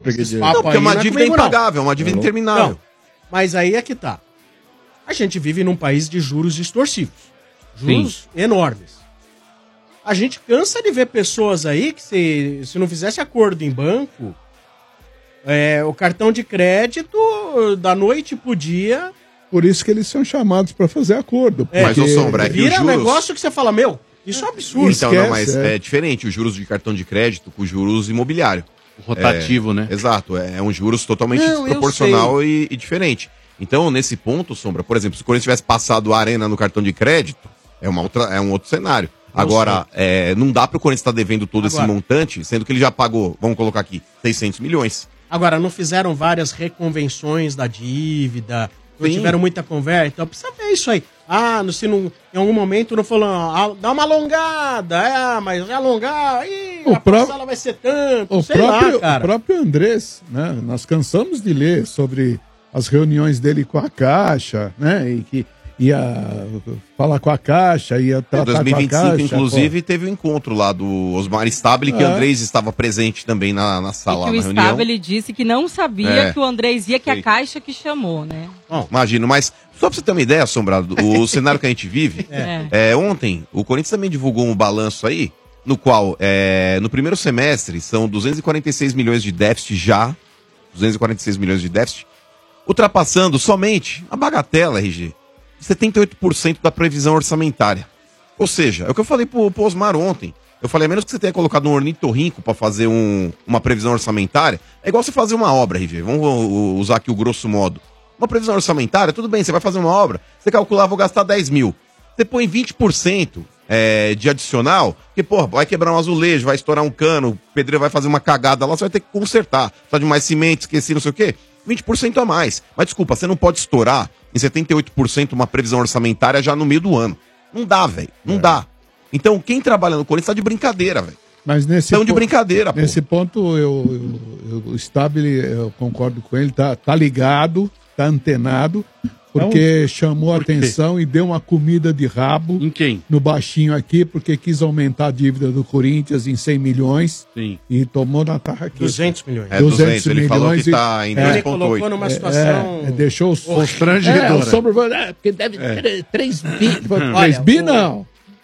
peguei dinheiro. Não, porque é uma dívida comigo, não. impagável, é uma dívida interminável. Não, mas aí é que tá. A gente vive num país de juros extorsivos. Juros enormes. A gente cansa de ver pessoas aí que se não fizesse acordo em banco, o cartão de crédito da noite pro dia... Por isso que eles são chamados para fazer acordo. Mas, ô Sombra, é que os Vira juros... negócio que você fala, meu, isso é um absurdo. Então, não, mas é diferente os juros de cartão de crédito com os juros imobiliário. Rotativo, né? Exato, é um juros totalmente Não, eu desproporcional e diferente. Então, nesse ponto, Sombra, por exemplo, se o Corinthians tivesse passado a Arena no cartão de crédito, é um outro cenário. Agora, não dá para o Corinthians estar devendo todo esse montante, sendo que ele já pagou, vamos colocar aqui, 600 milhões. Agora, não fizeram várias reconvenções da dívida, não tiveram muita conversa, então precisa ver isso aí. Se não, em algum momento não falou, dá uma alongada, mas alongar, a parcela vai ser tanto, O próprio Andrés, né? Nós cansamos de ler sobre as reuniões dele com a Caixa, né? E que ia falar com a Caixa, ia tratar com a Caixa. Em 2025, inclusive, teve um encontro lá do Osmar Stabile, que o Andrés estava presente também na sala, na reunião. O Stabile disse que não sabia que o Andrés ia, que a Caixa que chamou, né? Imagino, mas só pra você ter uma ideia, Assombrado, o cenário que a gente vive, ontem o Corinthians também divulgou um balanço aí, no qual, no primeiro semestre, são 246 milhões de déficit já, 246 milhões de déficit, ultrapassando somente a bagatela, RG, 78% da previsão orçamentária. Ou seja, é o que eu falei pro Osmar ontem. Eu falei, a menos que você tenha colocado um ornitorrinco para fazer uma previsão orçamentária, é igual você fazer uma obra, RG. Vamos usar aqui o grosso modo. Uma previsão orçamentária, tudo bem, você vai fazer uma obra, você calcular, vou gastar 10 mil. Você põe 20% de adicional, porque, vai quebrar um azulejo, vai estourar um cano, o pedreiro vai fazer uma cagada lá, você vai ter que consertar. Precisa de mais cimento, esqueci, não sei o quê. 20% a mais. Mas desculpa, você não pode estourar em 78% uma previsão orçamentária já no meio do ano. Não dá, velho. Não dá. Então, quem trabalha no Corinthians tá de brincadeira, velho. Mas nesse de brincadeira, pô. Nesse ponto, o Stabile, eu concordo com ele, tá ligado, tá antenado, porque chamou a atenção e deu uma comida de rabo em quem? No baixinho aqui, porque quis aumentar a dívida do Corinthians em 100 milhões. Sim. E tomou na tarraqueta. 200 milhões. 200 ele milhões. falou que tá em 2,8. Ele colocou numa situação... deixou os constrangedor. Porque deve ter 3 bi. 3 bi não.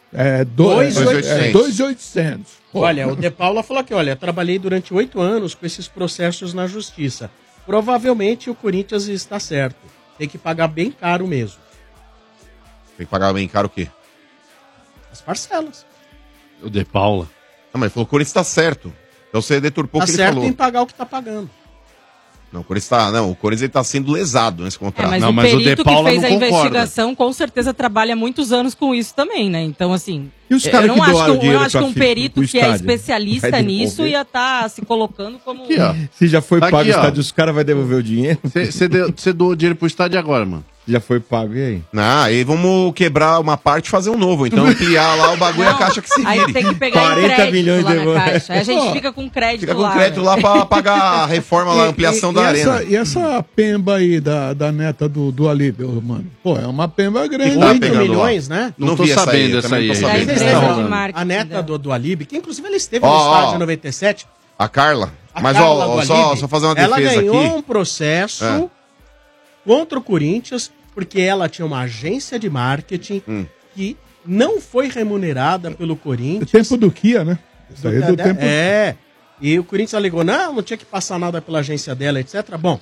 2.800. Olha, o De Paula falou aqui, trabalhei durante 8 anos com esses processos na justiça. Provavelmente o Corinthians está certo. Tem que pagar bem caro mesmo. Tem que pagar bem caro o quê? As parcelas. O De Paula. Não, mas ele falou que o Corinthians está certo. Então você deturpou o que ele falou. Tá certo em pagar o que está pagando. Não, o Corinthians está sendo lesado nesse contrato. Mas o De Paula que fez a investigação com certeza trabalha há muitos anos com isso também, né? Então, assim, e os eu não acho que um perito que é especialista nisso ia estar se colocando como... Aqui, ó. Se já foi pago aqui, o estádio, os caras vão devolver o dinheiro? Você doou o dinheiro pro estádio agora, mano. Já foi pago, e aí? Aí vamos quebrar uma parte e fazer um novo. Então, criar lá o bagulho e a Caixa que se vire. Aí tem que pegar 40 milhões lá de na Caixa. Aí a gente fica com crédito lá. Fica com crédito lá pra pagar a reforma, a ampliação da arena. E essa pemba aí da neta do Alípio, mano? Pô, é uma pemba grande. 8 milhões, né? Não tô sabendo essa aí. A neta do Alípio, que inclusive ela esteve no estádio em 97. A Carla. Mas só fazer uma defesa aqui. Ela ganhou um processo contra o Corinthians, porque ela tinha uma agência de marketing que não foi remunerada pelo Corinthians. Tempo do Kia, né? Isso aí do tempo... E o Corinthians alegou, não tinha que passar nada pela agência dela, etc. Bom,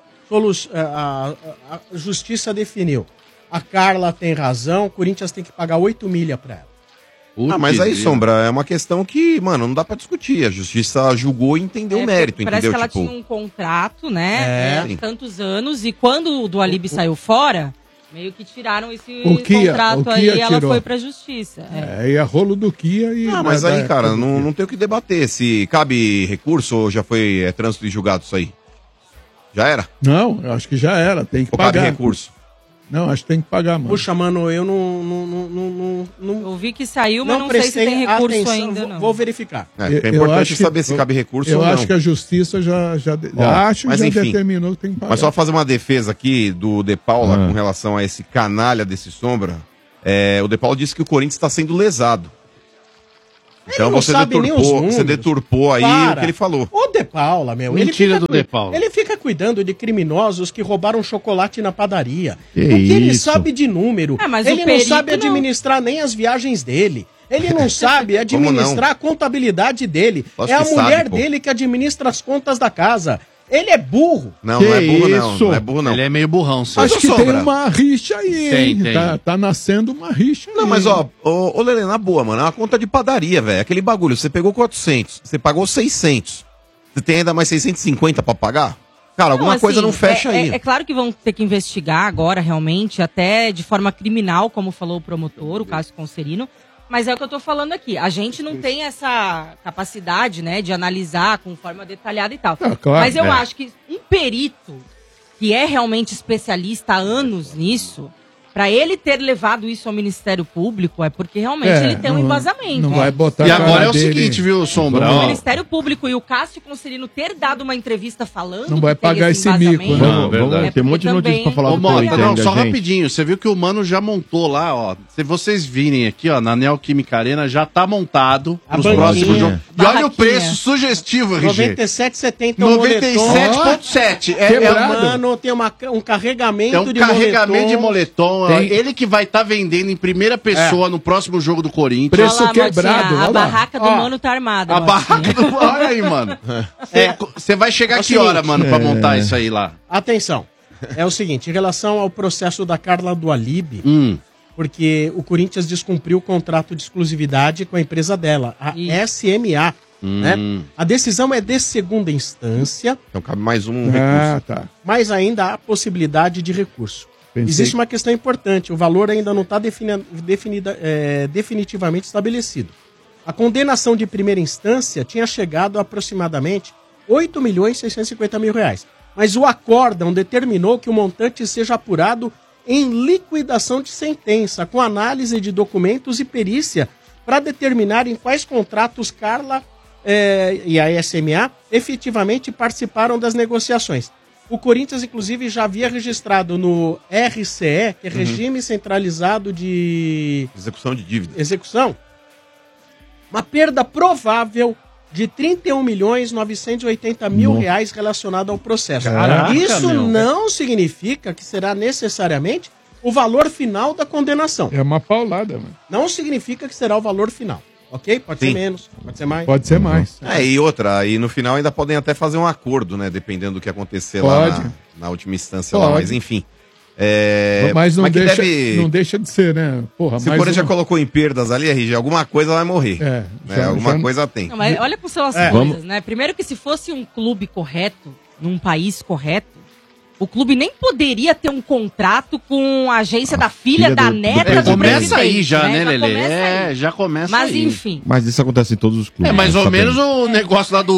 a justiça definiu. A Carla tem razão, o Corinthians tem que pagar 8 milha pra ela. Mas aí, Sombra, é uma questão que, mano, não dá pra discutir. A justiça julgou e entendeu o mérito, parece entendeu? Que ela tinha um contrato, né, de tantos anos, e quando o do Alibi saiu fora, meio que tiraram esse contrato aí e ela foi pra justiça. E a rolo do Kia e... mas aí, cara, não tem o que debater. Se cabe recurso ou já foi trânsito e julgado isso aí? Já era? Não, eu acho que já era, tem que pagar. Cabe recurso? Não, acho que tem que pagar, mano. Puxa, mano, eu não... Eu vi que saiu, mas não sei se tem recurso ainda, não. Vou verificar. É importante saber se cabe recurso ou não. Eu acho que a justiça já determinou que tem que pagar. Mas só fazer uma defesa aqui do De Paula com relação a esse canalha desse Sombra. O De Paula disse que o Corinthians está sendo lesado. Então não você sabe nem os números. você deturpou aí o que ele falou. O De Paula, meu. Mentira do De Paula. Ele fica cuidando de criminosos que roubaram chocolate na padaria. Que o que ele isso? sabe de número? Mas Ele o não perito sabe administrar nem as viagens dele. Ele não sabe administrar a contabilidade dele. Lógico É a que mulher sabe, pô. dele que administra as contas da casa. Ele é burro. Não, Que não é burro, não. isso? Não é burro, não. Ele é meio burrão, sim. Mas Acho ô, que tem Sombra. uma rixa aí, Tem, hein? tem. Tá nascendo uma rixa Não, aí. mas ó, ô Lelê, na boa, mano, é uma conta de padaria, velho. Aquele bagulho, você pegou 400, você pagou 600. Você tem ainda mais 650 pra pagar? Cara, alguma Não, coisa assim, não fecha aí. É claro que vão ter que investigar agora, realmente, até de forma criminal, como falou o promotor, o caso Concerino. Mas é o que eu tô falando aqui. A gente não tem essa capacidade, né, de analisar com forma detalhada e tal. Claro, Mas eu acho que um perito que é realmente especialista há anos nisso, para ele ter levado isso ao Ministério Público, é porque realmente ele tem um embasamento. Não vai botar E a cara agora é o dele. seguinte, viu, Sombra? O Ó, Ministério Público e o Cássio Concerino ter dado uma entrevista falando Não vai que tem pagar esse embasamento, mico, né? Vamos, verdade. tem um monte de notícia também- pra falar Ô, do Mota, Corinthians não, ainda, só gente. rapidinho. Você viu que o Mano já montou lá, ó. Se vocês virem aqui, ó, na Neoquímica Arena, já tá montado A pros banquinha. próximos jogos. E olha o Barraquinha. preço sugestivo, RG. 97,70 o moletom. 97,7. Quebrado. Mano, tem um carregamento É um de carregamento de moletom. ó. Tem. Ele que vai estar vendendo em primeira pessoa no próximo jogo do Corinthians. Preço Olha lá, quebrado, Motinha, olha a lá. barraca do Ó, mano tá armada. A Motinha. barraca do... Olha aí, mano. Você vai chegar É o que hora, seguinte, mano, pra montar isso aí lá? Atenção. É o seguinte, em relação ao processo da Carla Dualib, porque o Corinthians descumpriu o contrato de exclusividade com a empresa dela, a SMA. Né? A decisão é de segunda instância, Então cabe mais um recurso. Ah, tá. mas ainda há possibilidade de recurso. Pensei- Existe uma questão importante, o valor ainda não está definitivamente estabelecido. A condenação de primeira instância tinha chegado a aproximadamente R$ 8.650.000, mas o acórdão determinou que o montante seja apurado em liquidação de sentença, com análise de documentos e perícia para determinar em quais contratos Carla e a SMA efetivamente participaram das negociações. O Corinthians, inclusive, já havia registrado no RCE, que é Regime Centralizado de Execução de dívida. Execução, uma perda provável de R$ 31.980.000 reais relacionada ao processo. Caraca, Isso meu. não significa que será necessariamente o valor final da condenação. É uma paulada, mano. Não significa que será o valor final. Ok? Pode ser Sim. menos, pode ser mais. Pode ser mais. E outra, aí no final ainda podem até fazer um acordo, né? Dependendo do que acontecer Pode. lá na última instância lá, Pode. mas enfim. Mas não, que deixa, deve- não deixa de ser, né? Porra, Se o mais Corinthians já uma- colocou em perdas ali, RG, alguma coisa vai morrer. É, Né? já- Alguma já- coisa tem. Não, mas olha como são as coisas, né? Primeiro que se fosse um clube correto, num país correto, o clube nem poderia ter um contrato com a agência da filha, filha da do neta do Começa presidente, aí já, né, Já Lelê? começa aí. Já começa Mas aí. enfim. Mas isso acontece em todos os clubes. É mais né? ou Sabemos. menos o negócio lá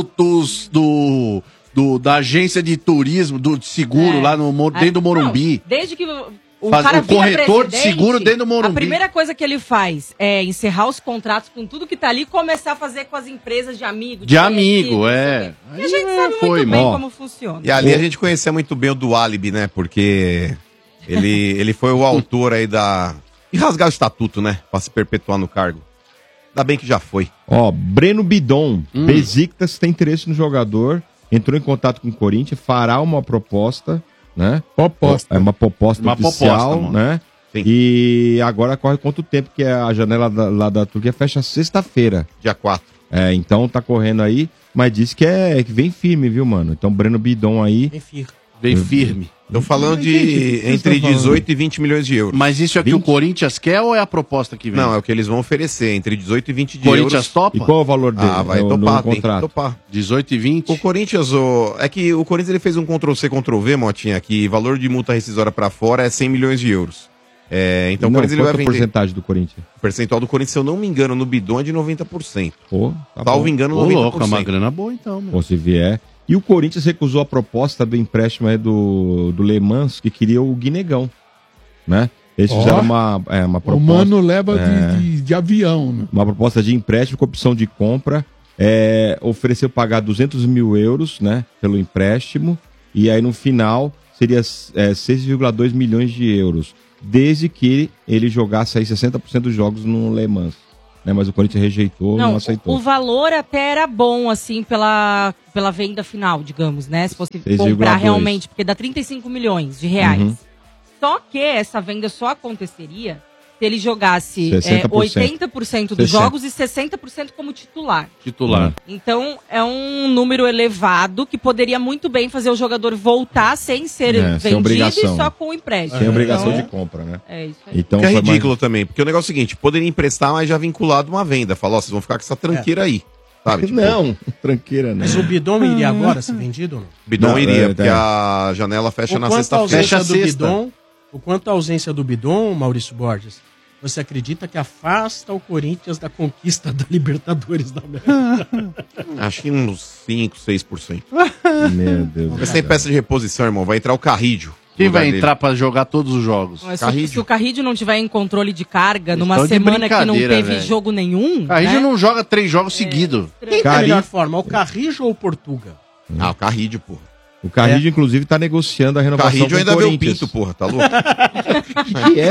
da agência de turismo, do seguro lá dentro do Morumbi. Não, desde que o Faz cara um vira corretor de presidente, seguro dentro do Morumbi. A primeira coisa que ele faz é encerrar os contratos com tudo que tá ali e começar a fazer com as empresas de amigo. De conhecido, amigo, não sei é. o quê. E a gente sabe foi, muito bem mó. como funciona. E ali a gente conhecia muito bem o Dualib, né? Porque ele foi o autor aí da... E rasgar o estatuto, né? Pra se perpetuar no cargo. Ainda bem que já foi. Ó, Breno Bidon, Besiktas tem interesse no jogador, entrou em contato com o Corinthians, fará uma proposta, né? Proposta. É uma proposta Uma oficial, proposta, mano. né? Sim. E agora corre quanto tempo que a janela lá da Turquia fecha sexta-feira. Dia 4. Então tá correndo aí, mas disse que vem firme, viu, mano? Então Breno Bidon aí, Enfim. Bem firme. Tô falando Entendi o que de vocês entre estão falando. 18 e 20 milhões de euros. Mas isso é o que 20? o Corinthians quer ou é a proposta que vem? Não, é o que eles vão oferecer, entre 18 e 20 de Corinthians euros. topa? e qual é o valor dele? Vai no topar, tem que contrato? topar. 18 e 20? O Corinthians, é que o Corinthians ele fez um Ctrl-C, Ctrl-V, Motinha, que valor de multa rescisória pra fora é 100 milhões de euros. Então o Não, Corinthians ele vai quanto é a vender. porcentagem do Corinthians? O percentual do Corinthians, se eu não me engano, no bidon é de 90%. Pô, tá Salvo bom. engano, Ô, 90%. louco, é uma grana boa então, meu. Ou se vier. E o Corinthians recusou a proposta do empréstimo aí do Le Mans, que queria o Guinegão, né? Eles Ó. fizeram uma proposta. O mano leva de avião, né? Uma proposta de empréstimo com opção de compra. Ofereceu pagar 200 mil euros, né? Pelo empréstimo. E aí no final seria 6,2 milhões de euros. Desde que ele jogasse aí 60% dos jogos no Le Mans. né? Mas o Corinthians rejeitou, não aceitou. O valor até era bom, assim, pela venda final, digamos, né? Se fosse 6,2. comprar realmente, porque dá 35 milhões de reais. Só que essa venda só aconteceria se ele jogasse 80% dos jogos e 60% como titular. Então, é um número elevado que poderia muito bem fazer o jogador voltar sem ser vendido e só com o empréstimo. Sem obrigação de compra, né? É isso aí. Então, que é ridículo também, porque o negócio é o seguinte, poderia emprestar, mas já vinculado uma venda. Falou, vocês vão ficar com essa tranqueira aí. Sabe? Tipo, não, tranqueira não. Mas o Bidon iria agora ser vendido ou não? Bidon iria, porque a janela fecha na sexta-feira. Fecha sexta. O quanto à ausência do Bidon, Maurício Borges, você acredita que afasta o Corinthians da conquista da Libertadores da América? Acho que uns 5, 6%. Meu Deus. Mas tem peça de reposição, irmão. Vai entrar o Carrídio. Quem vai entrar pra jogar todos os jogos? Se o Carrídio não tiver em controle de carga numa semana que não teve jogo nenhum... Carrídio não joga 3 jogos seguidos. Quem tá melhor forma, o Carrídio ou o Portuga? Ah, o Carrídio, porra. O Carrídio, inclusive, tá negociando a renovação Carrídio com o ainda vê o Corinthians. Pinto, porra, tá louco? Que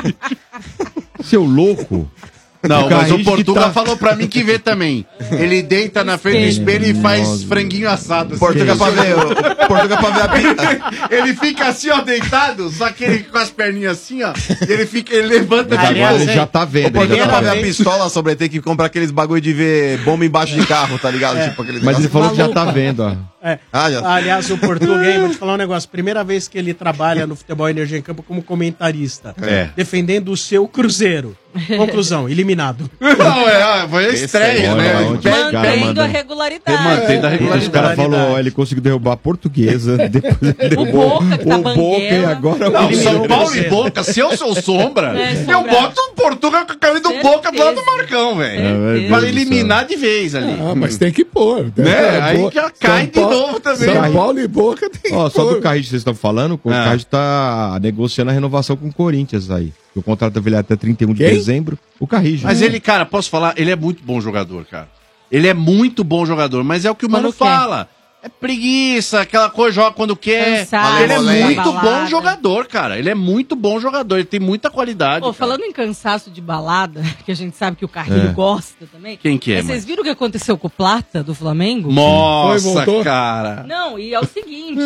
é? Seu louco. Não, mas o Portuga tá... falou pra mim que vê também. Ele deita na frente do espelho e faz franguinho assado. Portuga pra ver, Portuga pra ver a pinta. Ele fica assim, ó, deitado, só que ele com as perninhas assim, ó. Ele levanta Mas agora ele já tá vendo. O Portuga pra ver a pistola sobre ele, tem que comprar aqueles bagulho de ver bomba embaixo de carro, tá ligado? Tipo aquele mas ele falou que já tá vendo, ó. Aliás, o Portuga, hein, vou te falar um negócio. Primeira vez que ele trabalha no Futebol Energia em Campo como comentarista. Defendendo o seu Cruzeiro. Conclusão, eliminado. Não, foi a estreia, né? Mantendo a regularidade. Mantendo a regularidade. Os caras falaram, ele conseguiu derrubar a Portuguesa, depois ele derrubou o Boca e agora não, São Paulo e Boca, se eu sou sombra, eu boto o Portuga com a camisa do Boca do lado do Marcão, velho. Pra eliminar de vez ali. Ah, mas tem que pôr. Né? Aí já cai de novo também. São Paulo e Boca tem que pôr. Só do Carrídio que vocês estão falando, o Carrídio tá negociando a renovação com o Corinthians aí. O contrato dele até 31 de dezembro. O Carrídio. Mas ele, cara, posso falar? Ele é muito bom jogador, cara. Ele é muito bom jogador, mas é o que o Mano fala. É preguiça, aquela coisa, joga quando quer. Cansado, ele é muito balada. bom jogador, cara. Ele é muito bom jogador, ele tem muita qualidade. Pô, falando em cansaço de balada, que a gente sabe que o Carrilho gosta também. Quem que é, mas vocês viram o que aconteceu com o Plata do Flamengo? Nossa, cara. Não, e é o seguinte.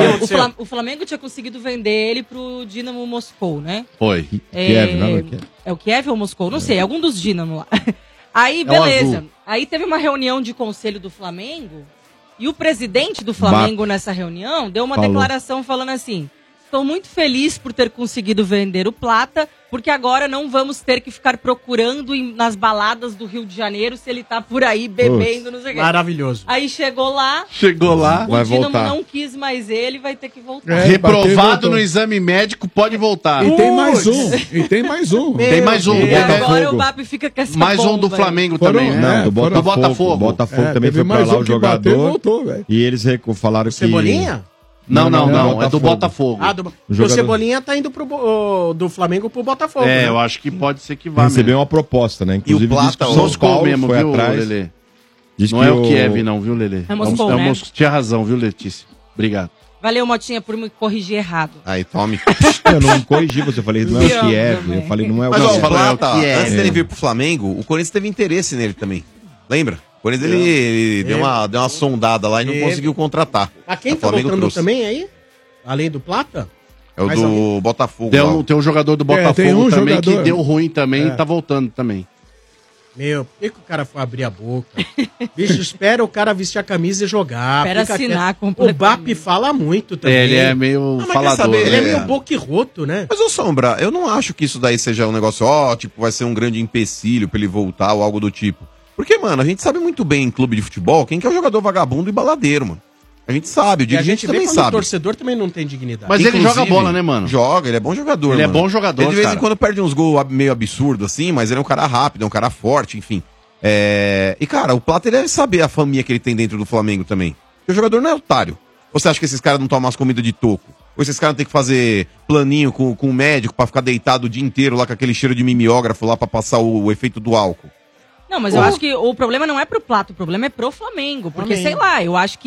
o Flamengo tinha conseguido vender ele pro Dinamo Moscou, né? Foi. Kiev, não é Kiev? É o Kiev ou Moscou? Não sei, algum dos Dinamo lá. Aí, beleza. Aí teve uma reunião de conselho do Flamengo. E o presidente do Flamengo nessa reunião deu uma declaração falando assim: estou muito feliz por ter conseguido vender o Plata, porque agora não vamos ter que ficar procurando nas baladas do Rio de Janeiro se ele tá por aí bebendo, não sei o quê. Maravilhoso. Aí chegou lá, vai o Dinamo voltar. não quis mais ele, vai ter que voltar. Reprovado no exame médico, pode voltar. E tem mais um. Tem mais um. Tem mais um. E agora o BAP fica com essa mais um do bomba aí. Flamengo também, né? Não, do Botafogo. O Botafogo também foi pra lá o jogador. Voltou, e eles falaram que... Cebolinha? Não, é do Botafogo. O Cebolinha tá indo do Flamengo pro Botafogo. É, eu acho que pode ser que vá mesmo. Recebeu uma proposta, né? Inclusive, e o Plata, o São Paulo mesmo, foi viu, atrás. Lelê? Não é o Kiev, não, viu, Lelê? É Moscou, né? Tinha razão, viu, Letícia? Obrigado. Valeu, Motinha, por me corrigir errado. Aí, tome. Eu não corrigi você, eu falei, não é o Kiev. Eu falei, não é o Kiev. Mas, ó, o Plata, Kiev. antes dele vir pro Flamengo, o Corinthians teve interesse nele também. Lembra? O Corinthians, ele deu uma sondada lá e não conseguiu contratar. Mas quem tá voltando também aí? Além do Plata? É o do Botafogo. Tem um jogador do Botafogo também jogador. que deu ruim também e tá voltando também. Meu, por que o cara foi abrir a boca? Bicho, espera o cara vestir a camisa e jogar. Espera assinar completamente. O BAP fala muito também. Ele é meio falador. Ele é meio boquirroto, né? Mas, ô Sombra, eu não acho que isso daí seja um negócio, tipo, vai ser um grande empecilho pra ele voltar ou algo do tipo. Porque, mano, a gente sabe muito bem em clube de futebol quem que é o jogador vagabundo e baladeiro, mano. A gente sabe, o dirigente também sabe. O torcedor também não tem dignidade. Mas ele joga bola, né, mano? Joga, ele é bom jogador, Ele é bom jogador, ele de vez em quando perde uns gols meio absurdos, assim, mas ele é um cara rápido, é um cara forte, enfim. E, cara, o Plata, ele deve saber a família que ele tem dentro do Flamengo também. Porque o jogador não é otário. Ou você acha que esses caras não tomam as comidas de toco? Ou esses caras não tem que fazer planinho com o médico pra ficar deitado o dia inteiro lá com aquele cheiro de mimeógrafo lá pra passar o efeito do álcool? Não, mas eu acho que o problema não é pro Plata, o problema é pro Flamengo. Porque, sei lá, eu acho que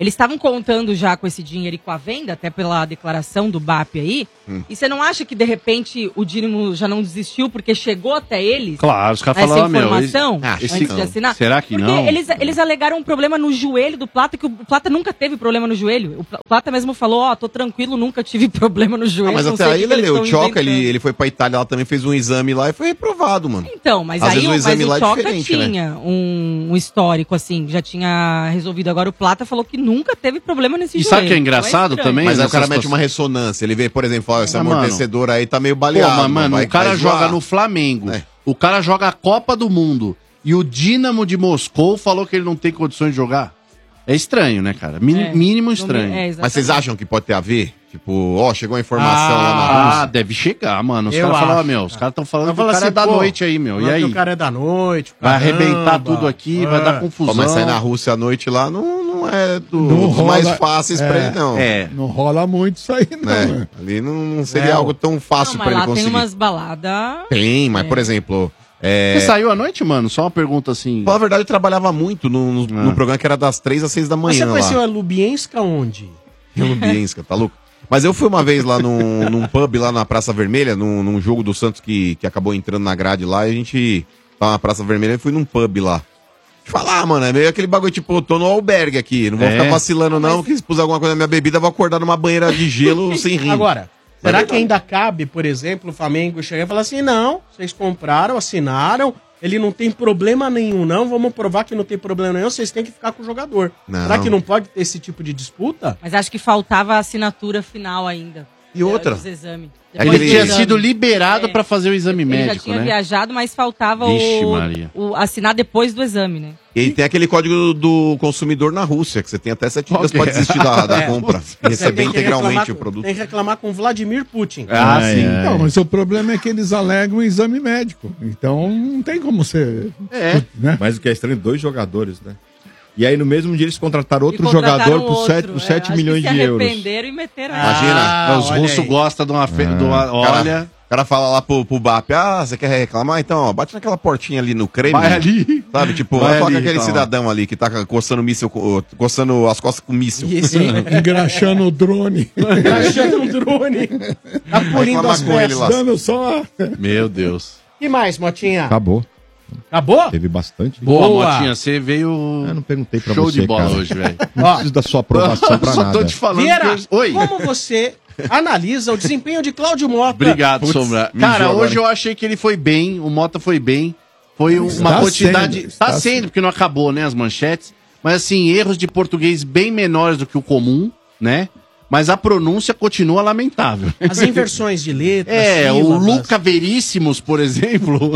Eles estavam contando já com esse dinheiro e com a venda, até pela declaração do BAP aí. E você não acha que, de repente, o Dínamo já não desistiu porque chegou até eles? Claro, os caras essa falaram, informação esse- antes de assinar? será que porque não? Eles alegaram um problema no joelho do Plata, que o Plata nunca teve problema no joelho. O Plata mesmo falou, tô tranquilo, nunca tive problema no joelho. Mas não até sei aí, o que eles Lele, o estão Tchoca, inventando. ele foi pra Itália, ela também fez um exame lá e foi reprovado, mano. Então, mas Às aí vezes o exame lá é Tchoca diferente, né? tinha um histórico, assim, já tinha resolvido. Agora o Plata falou que nunca teve problema nesse E joelho. sabe o que é engraçado Então também? Mas aí o cara nessa mete uma ressonância. Ele vê, por exemplo, fala, esse Ah, mano. amortecedor aí tá meio Pô, baleado. mas, mano, vai- o cara vai joga zoar. no Flamengo, É. o cara joga a Copa do Mundo e o Dínamo de Moscou falou que ele não tem condições de jogar. É estranho, né, cara? Mínimo estranho. Mas vocês acham que pode ter a ver? Tipo, ó, chegou a informação lá na Rússia. Deve chegar, mano. Os Eu caras falaram, acho, meu, os caras estão falando Eu que o falo cara é assim, da pô, noite aí, meu. E falando que aí? o cara é da noite. Vai caramba. arrebentar tudo aqui, vai dar confusão. Pô, mas sair na Rússia à noite lá não é Não dos rola- mais fáceis pra é. ele, não. É. Não rola muito isso aí, não. Né? né? Ali não seria É, algo tão fácil Não, pra mas ele lá conseguir. tem umas baladas... Tem, mas, por exemplo... Você saiu à noite, mano? Só uma pergunta assim. Fala a verdade, eu trabalhava muito no programa que era das 3 às 6 da Mas manhã você conheceu lá. a Lubienska onde? Em Lubienska, tá louco? Mas eu fui uma vez lá num pub lá na Praça Vermelha, num jogo do Santos que acabou entrando na grade lá, e a gente tava na Praça Vermelha e fui num pub lá. Te falar, mano, é meio aquele bagulho, tipo, eu tô no albergue aqui, não vou É. ficar vacilando não, porque se puser alguma coisa na minha bebida, eu vou acordar numa banheira de gelo sem rir. Agora, será que ainda cabe, por exemplo, o Flamengo chegar e falar assim, não, vocês compraram, assinaram, ele não tem problema nenhum não, vamos provar que não tem problema nenhum, vocês têm que ficar com o jogador. Não. Será que não pode ter esse tipo de disputa? Mas acho que faltava a assinatura final ainda. E outra? Dos exames. Ele Aquele tinha exame. sido liberado pra fazer o exame Ele já médico, tinha né? viajado, mas faltava Vixe, Maria. o assinar depois do exame, né? E tem aquele código do consumidor na Rússia, que você tem até 7 dias que pra é? desistir da compra. E Você receber tem que reclamar integralmente com- o produto. Tem que reclamar com Vladimir Putin. Sim. Não, mas o problema é que eles alegam um exame médico. Então não tem como ser. Né? Mas o que é estranho, 2 jogadores, né? E aí no mesmo dia eles contrataram outro E contrataram jogador por 7, outro, 7 acho milhões que de se euros. arrependeram e meteram Imagina. Os olha russos aí. gostam de uma... Olha... O cara fala lá pro BAP, você quer reclamar? Então, ó, bate naquela portinha ali no creme. Vai ali. Sabe, tipo, Vai vai falar ali, com aquele então. cidadão ali que tá coçando míssil, coçando as costas com míssil. E esse Engraxando o drone. achando um drone. Tá pulindo reclamar as com ele peças. lá. Dando só. Meu Deus. E mais, Motinha? Acabou. Acabou? Teve bastante. Boa, Boa. Motinha, você veio... Eu não perguntei pra Show você, de bola cara. hoje, velho. Não preciso da sua aprovação pra Só nada. tô te falando. Vieira, que- Oi. como você analisa o desempenho de Cláudio Mota? Obrigado, Putz, Sombra. me Cara, joga hoje agora. eu achei que ele foi bem, o Mota foi bem. Foi uma Está quantidade... sendo, Está está sendo, porque não acabou, né, as manchetes. Mas, assim, erros de português bem menores do que o comum, né? Mas a pronúncia continua lamentável. As inversões de letras, O sílabas. Luca Veríssimos, por exemplo.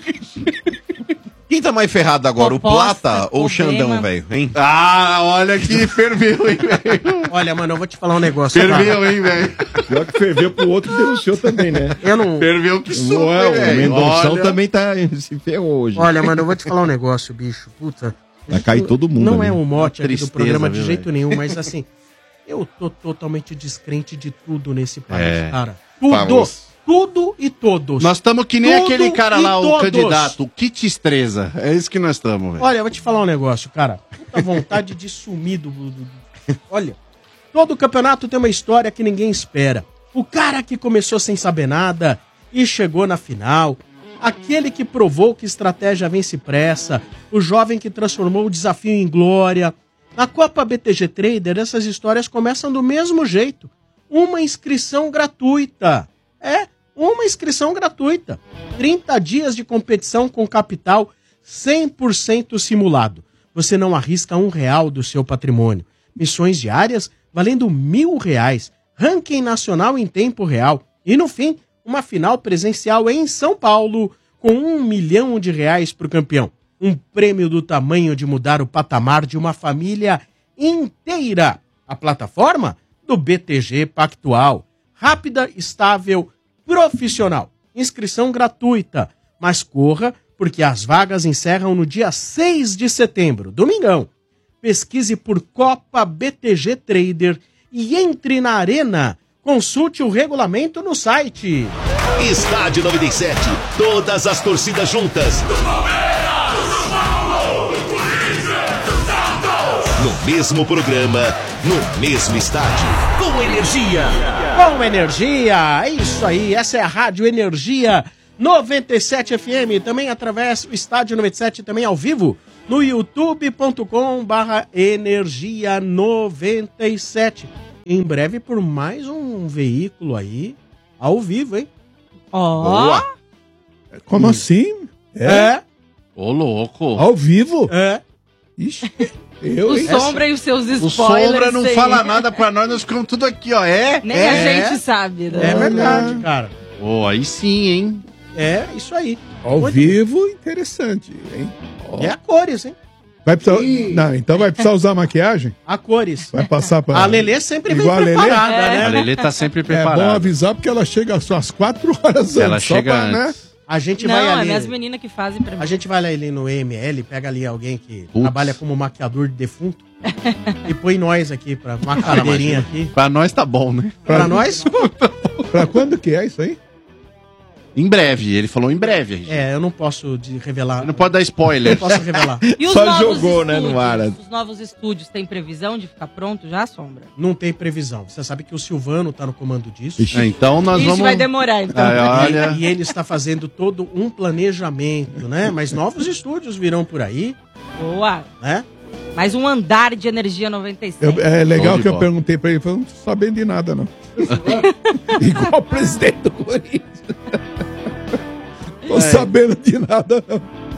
Quem tá mais ferrado agora, Proposta, o Plata ou o problema. Xandão, velho? Hein? Ah, olha que ferveu, hein, velho? Olha, mano, eu vou te falar um negócio. Ferveu, hein, velho? Pior que ferveu pro outro que denunciou também, né? Eu não... Ferveu que sou, Ué, o velho. Mendonção Olha. também tá, se ferrou hoje. Olha, mano, eu vou te falar um negócio, bicho. Puta. Vai cair todo mundo Não ali. é um mote aqui do Tristeza, programa de viu, jeito velho? nenhum, mas assim, eu tô totalmente descrente de tudo nesse país, É. cara. Tudo. Famoso. Tudo e todos. Nós estamos que nem Tudo aquele cara e lá, o todos. candidato, o Kit Estreza. É isso que nós estamos, velho. Olha, eu vou te falar um negócio, cara. Puta vontade de sumir Olha, todo campeonato tem uma história que ninguém espera. O cara que começou sem saber nada e chegou na final. Aquele que provou que estratégia vence pressa. O jovem que transformou o desafio em glória. Na Copa BTG Trader, essas histórias começam do mesmo jeito. Uma inscrição gratuita. Uma inscrição gratuita. 30 dias de competição com capital 100% simulado. Você não arrisca R$1 do seu patrimônio. Missões diárias valendo R$1.000. Ranking nacional em tempo real. E no fim, uma final presencial em São Paulo com R$1 milhão para o campeão. Um prêmio do tamanho de mudar o patamar de uma família inteira. A plataforma do BTG Pactual. Rápida, estável, profissional. Inscrição gratuita. Mas corra, porque as vagas encerram no dia 6 de setembro, domingão. Pesquise por Copa BTG Trader e entre na arena. Consulte o regulamento no site. Estádio 97, todas as torcidas juntas. No mesmo programa, no mesmo estádio. Com energia. Com energia, é isso aí, essa é a Rádio Energia 97 FM, também através do Estádio 97, também ao vivo, no youtube.com/energia 97. Em breve por mais um veículo aí, ao vivo, hein? Ó. Como assim? Ô, louco. Ao vivo? É. Ixi, O Sombra e os seus O spoilers. Sombra não aí. fala nada pra nós, nós ficamos tudo aqui, ó. Nem a gente sabe, né? É verdade, cara. Ô, aí sim, hein? É, isso aí. Ao vivo, interessante, hein? Ó. É a cores, hein? Vai precisar... Não, então vai precisar usar maquiagem? A cores. Vai passar pra... A Lelê sempre vem Igual a Lelê? preparada, né? A Lelê tá sempre É bom preparada. avisar porque ela chega só às 4 horas antes. Ela só chega pra, né? antes. A gente Não, vai é ali. minhas meninas que fazem pra mim. A gente vai ali no EML, pega ali alguém que Putz. trabalha como maquiador de defunto e põe nós aqui pra uma cadeirinha aqui. Pra nós tá bom, né? Pra nós, Pra quando que é isso aí? Em breve, ele falou em breve. RG. eu não posso revelar. Não pode dar spoiler. Não posso revelar. E os Só novos jogou, né, estúdios? no ar. Os novos estúdios têm previsão de ficar pronto já, Sombra? Não tem previsão. Você sabe que o Silvano tá no comando disso. É, então nós Isso vamos... vai demorar, então. Olha... E ele está fazendo todo um planejamento, né? Mas novos estúdios virão por aí, Boa. né? Mais um andar de energia 97. É legal Show de que eu bola. perguntei pra ele, falou, não tô sabendo de nada, não. Igual o presidente do Corinthians. Tô sabendo de nada, não.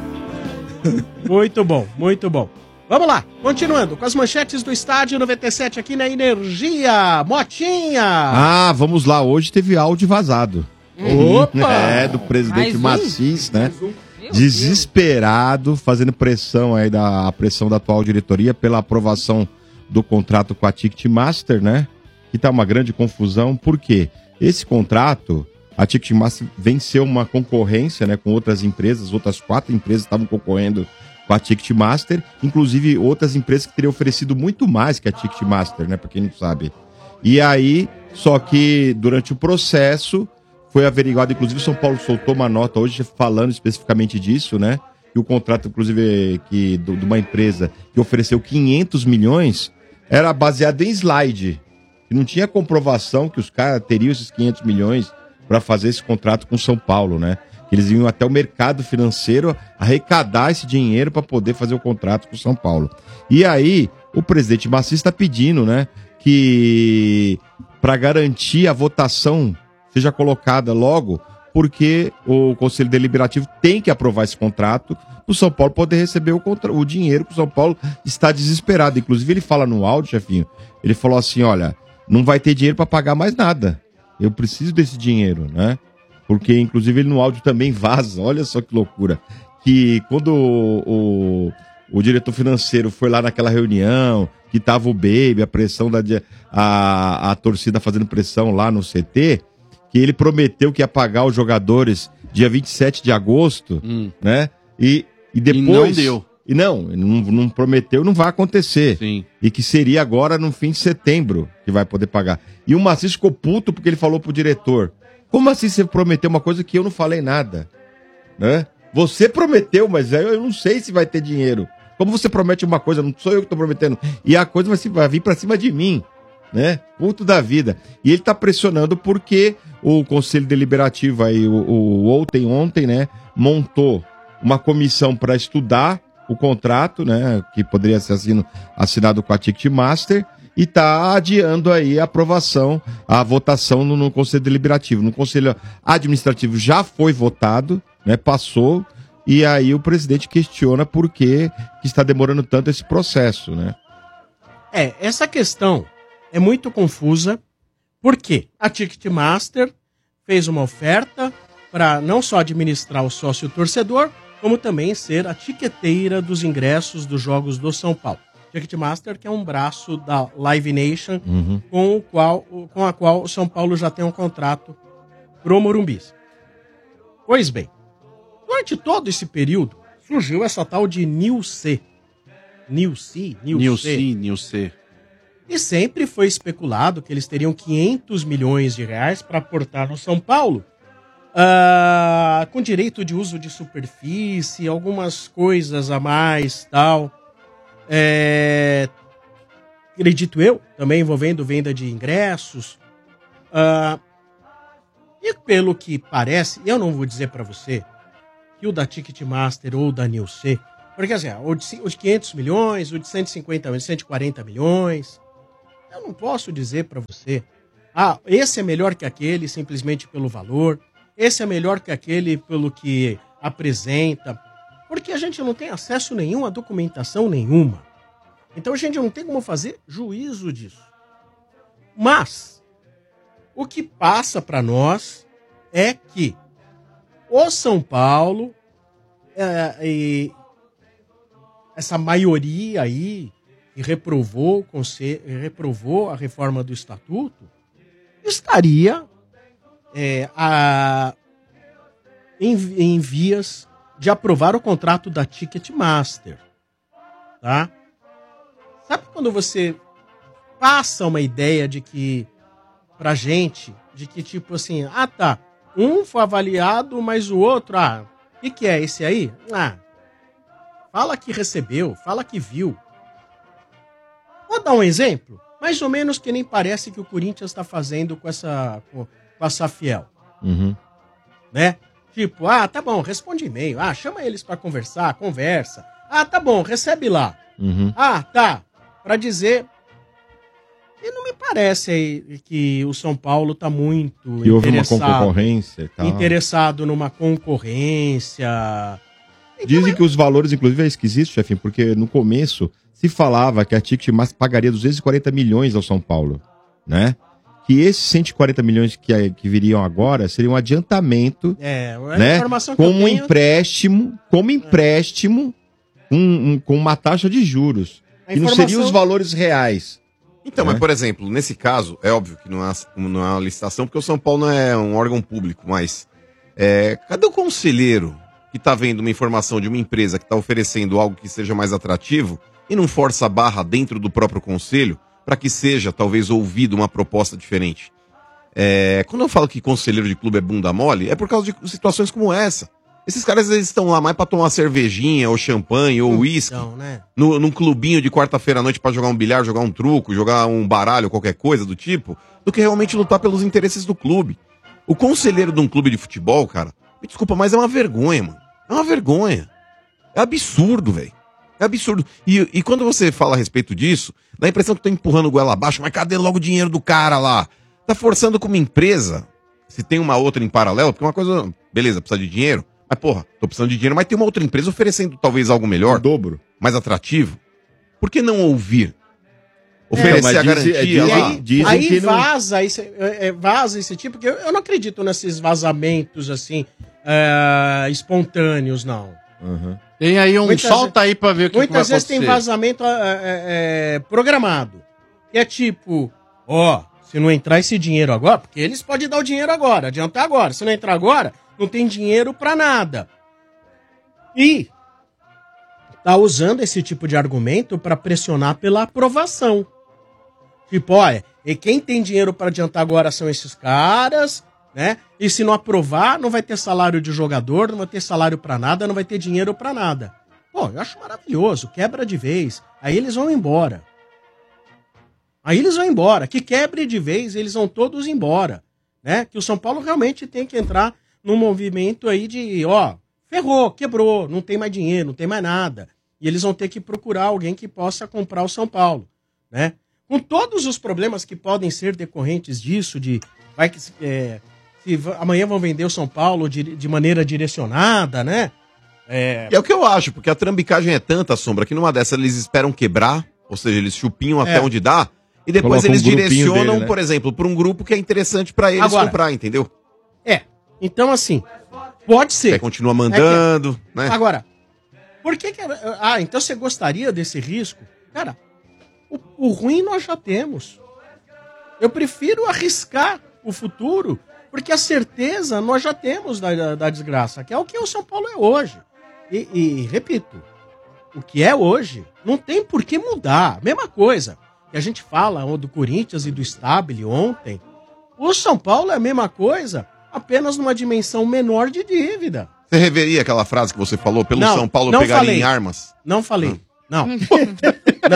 Muito bom, muito bom. Vamos lá, continuando com as manchetes do Estádio 97 aqui na Energia. Motinha! Ah, vamos lá. Hoje teve áudio vazado. Opa! É, do presidente Mais um? Macis, né? Meu Desesperado, fazendo pressão aí a pressão da atual diretoria pela aprovação do contrato com a Ticketmaster, né? Que tá uma grande confusão. Por quê? Esse contrato, a Ticketmaster venceu uma concorrência, né, com outras empresas, outras 4 empresas estavam concorrendo com a Ticketmaster, inclusive outras empresas que teriam oferecido muito mais que a Ticketmaster, né, pra quem não sabe. E aí, só que durante o processo foi averiguado, inclusive São Paulo soltou uma nota hoje falando especificamente disso, né, que o contrato, inclusive, de uma empresa que ofereceu 500 milhões era baseado em slide, que não tinha comprovação que os caras teriam esses 500 milhões para fazer esse contrato com São Paulo, né? Que eles iam até o mercado financeiro arrecadar esse dinheiro para poder fazer o contrato com São Paulo. E aí, o presidente Macis está pedindo, né, que para garantir a votação seja colocada logo, porque o Conselho Deliberativo tem que aprovar esse contrato para o São Paulo poder receber o dinheiro, que o São Paulo está desesperado. Inclusive, ele fala no áudio, chefinho, ele falou assim, olha, não vai ter dinheiro para pagar mais nada. Eu preciso desse dinheiro, né? Porque, inclusive, ele no áudio também vaza. Olha só que loucura. Que quando o diretor financeiro foi lá naquela reunião, que tava o Baby, a pressão a torcida fazendo pressão lá no CT, que ele prometeu que ia pagar os jogadores dia 27 de agosto, né? E depois... E não deu. E não prometeu, não vai acontecer. Sim. E que seria agora no fim de setembro que vai poder pagar. E o Macis ficou puto porque ele falou pro diretor, como assim você prometeu uma coisa que eu não falei nada? Né? Você prometeu, mas eu não sei se vai ter dinheiro. Como você promete uma coisa, não sou eu que tô prometendo. E a coisa vai vir pra cima de mim, né? Puto da vida. E ele tá pressionando porque o Conselho Deliberativo aí, ontem, né, montou uma comissão para estudar o contrato, né, que poderia ser assinado com a Ticketmaster, e está adiando aí a aprovação, a votação no Conselho Deliberativo. No Conselho Administrativo já foi votado, né, passou, e aí o presidente questiona por que está demorando tanto esse processo, né? Essa questão é muito confusa, porque a Ticketmaster fez uma oferta para não só administrar o sócio torcedor, como também ser a tiqueteira dos ingressos dos jogos do São Paulo. Ticketmaster, que é um braço da Live Nation, com a qual o São Paulo já tem um contrato pro Morumbi. Pois bem, durante todo esse período, surgiu essa tal de Nilce. Nilce. E sempre foi especulado que eles teriam 500 milhões de reais para aportar no São Paulo, com direito de uso de superfície, algumas coisas a mais, tal. acredito eu, também envolvendo venda de ingressos. E pelo que parece, eu não vou dizer para você que o da Ticketmaster ou da Nilce, porque assim, o de 500 milhões, o de 150 milhões, 140 milhões, eu não posso dizer para você, esse é melhor que aquele simplesmente pelo valor, esse é melhor que aquele pelo que apresenta, porque a gente não tem acesso nenhum a documentação nenhuma. Então a gente não tem como fazer juízo disso. Mas o que passa para nós é que o São Paulo, essa maioria aí que reprovou a reforma do Estatuto, estaria em vias de aprovar o contrato da Ticketmaster. Tá? Sabe quando você passa uma ideia de que, pra gente, de que tipo assim, tá, um foi avaliado, mas o outro, o que é esse aí? Fala que recebeu, fala que viu. Vou dar um exemplo, mais ou menos que nem parece que o Corinthians está fazendo com a Safiel. Uhum. Né? Tipo, tá bom, responde e-mail, chama eles pra conversar, conversa. Tá bom, recebe lá. Uhum. Tá, pra dizer... E não me parece aí que o São Paulo tá muito que houve uma concorrência e tal. Interessado numa concorrência. Então, dizem que os valores, inclusive, é esquisito, chefinho, porque no começo se falava que a Ticketmaster pagaria 240 milhões ao São Paulo, né? Que esses 140 milhões que viriam agora seria um adiantamento, né? Como empréstimo, com uma taxa de juros. E não seriam os valores reais. Então, mas por exemplo, nesse caso, é óbvio que não é uma licitação, porque o São Paulo não é um órgão público, mas cadê o conselheiro que está vendo uma informação de uma empresa que está oferecendo algo que seja mais atrativo e não força a barra dentro do próprio conselho para que seja, talvez, ouvido uma proposta diferente? Quando eu falo que conselheiro de clube é bunda mole, é por causa de situações como essa. Esses caras, eles estão lá mais pra tomar uma cervejinha, ou champanhe, ou uísque, né? Num clubinho de quarta-feira à noite pra jogar um bilhar, jogar um truco, jogar um baralho, qualquer coisa do tipo, do que realmente lutar pelos interesses do clube. O conselheiro de um clube de futebol, cara, me desculpa, mas é uma vergonha, mano. É uma vergonha. É absurdo, velho. É absurdo. E quando você fala a respeito disso, dá a impressão que tá empurrando o goela abaixo, mas cadê logo o dinheiro do cara lá? Tá forçando como empresa, se tem uma outra em paralelo, porque uma coisa, beleza, precisa de dinheiro, mas, porra, tô precisando de dinheiro, mas tem uma outra empresa oferecendo talvez algo melhor. O dobro. Mais atrativo. Por que não ouvir? Oferecer a garantia lá. Aí que vaza, vaza esse tipo, porque eu não acredito nesses vazamentos, assim, espontâneos, não. Uhum. Tem aí solta aí pra ver o que vai acontecer. Muitas vezes tem vazamento programado. Que é tipo, se não entrar esse dinheiro agora, porque eles podem dar o dinheiro agora, adiantar agora. Se não entrar agora, não tem dinheiro pra nada. E tá usando esse tipo de argumento pra pressionar pela aprovação. Tipo, e quem tem dinheiro pra adiantar agora são esses caras, né? E se não aprovar, não vai ter salário de jogador, não vai ter salário pra nada, não vai ter dinheiro pra nada. Pô, eu acho maravilhoso, quebra de vez. Aí eles vão embora. Que quebre de vez, eles vão todos embora, né? Que o São Paulo realmente tem que entrar num movimento aí de, ferrou, quebrou, não tem mais dinheiro, não tem mais nada. E eles vão ter que procurar alguém que possa comprar o São Paulo, né? Com todos os problemas que podem ser decorrentes disso, amanhã vão vender o São Paulo de maneira direcionada, né? E é o que eu acho, porque a trambicagem é tanta, Sombra, que numa dessas eles esperam quebrar, ou seja, eles chupinham até onde dá, e depois eles direcionam, dele, né? Por exemplo, para um grupo que é interessante para eles comprar, entendeu? Então, assim, pode ser. Aí continua mandando, né? Agora, por que então você gostaria desse risco? Cara, o ruim nós já temos. Eu prefiro arriscar o futuro, porque a certeza nós já temos da desgraça, que é o que o São Paulo é hoje. E repito, o que é hoje não tem por que mudar. Mesma coisa que a gente fala do Corinthians e do Stabile ontem. O São Paulo é a mesma coisa, apenas numa dimensão menor de dívida. Você reveria aquela frase que você falou, pelo São Paulo pegaria em armas? Não falei. Não.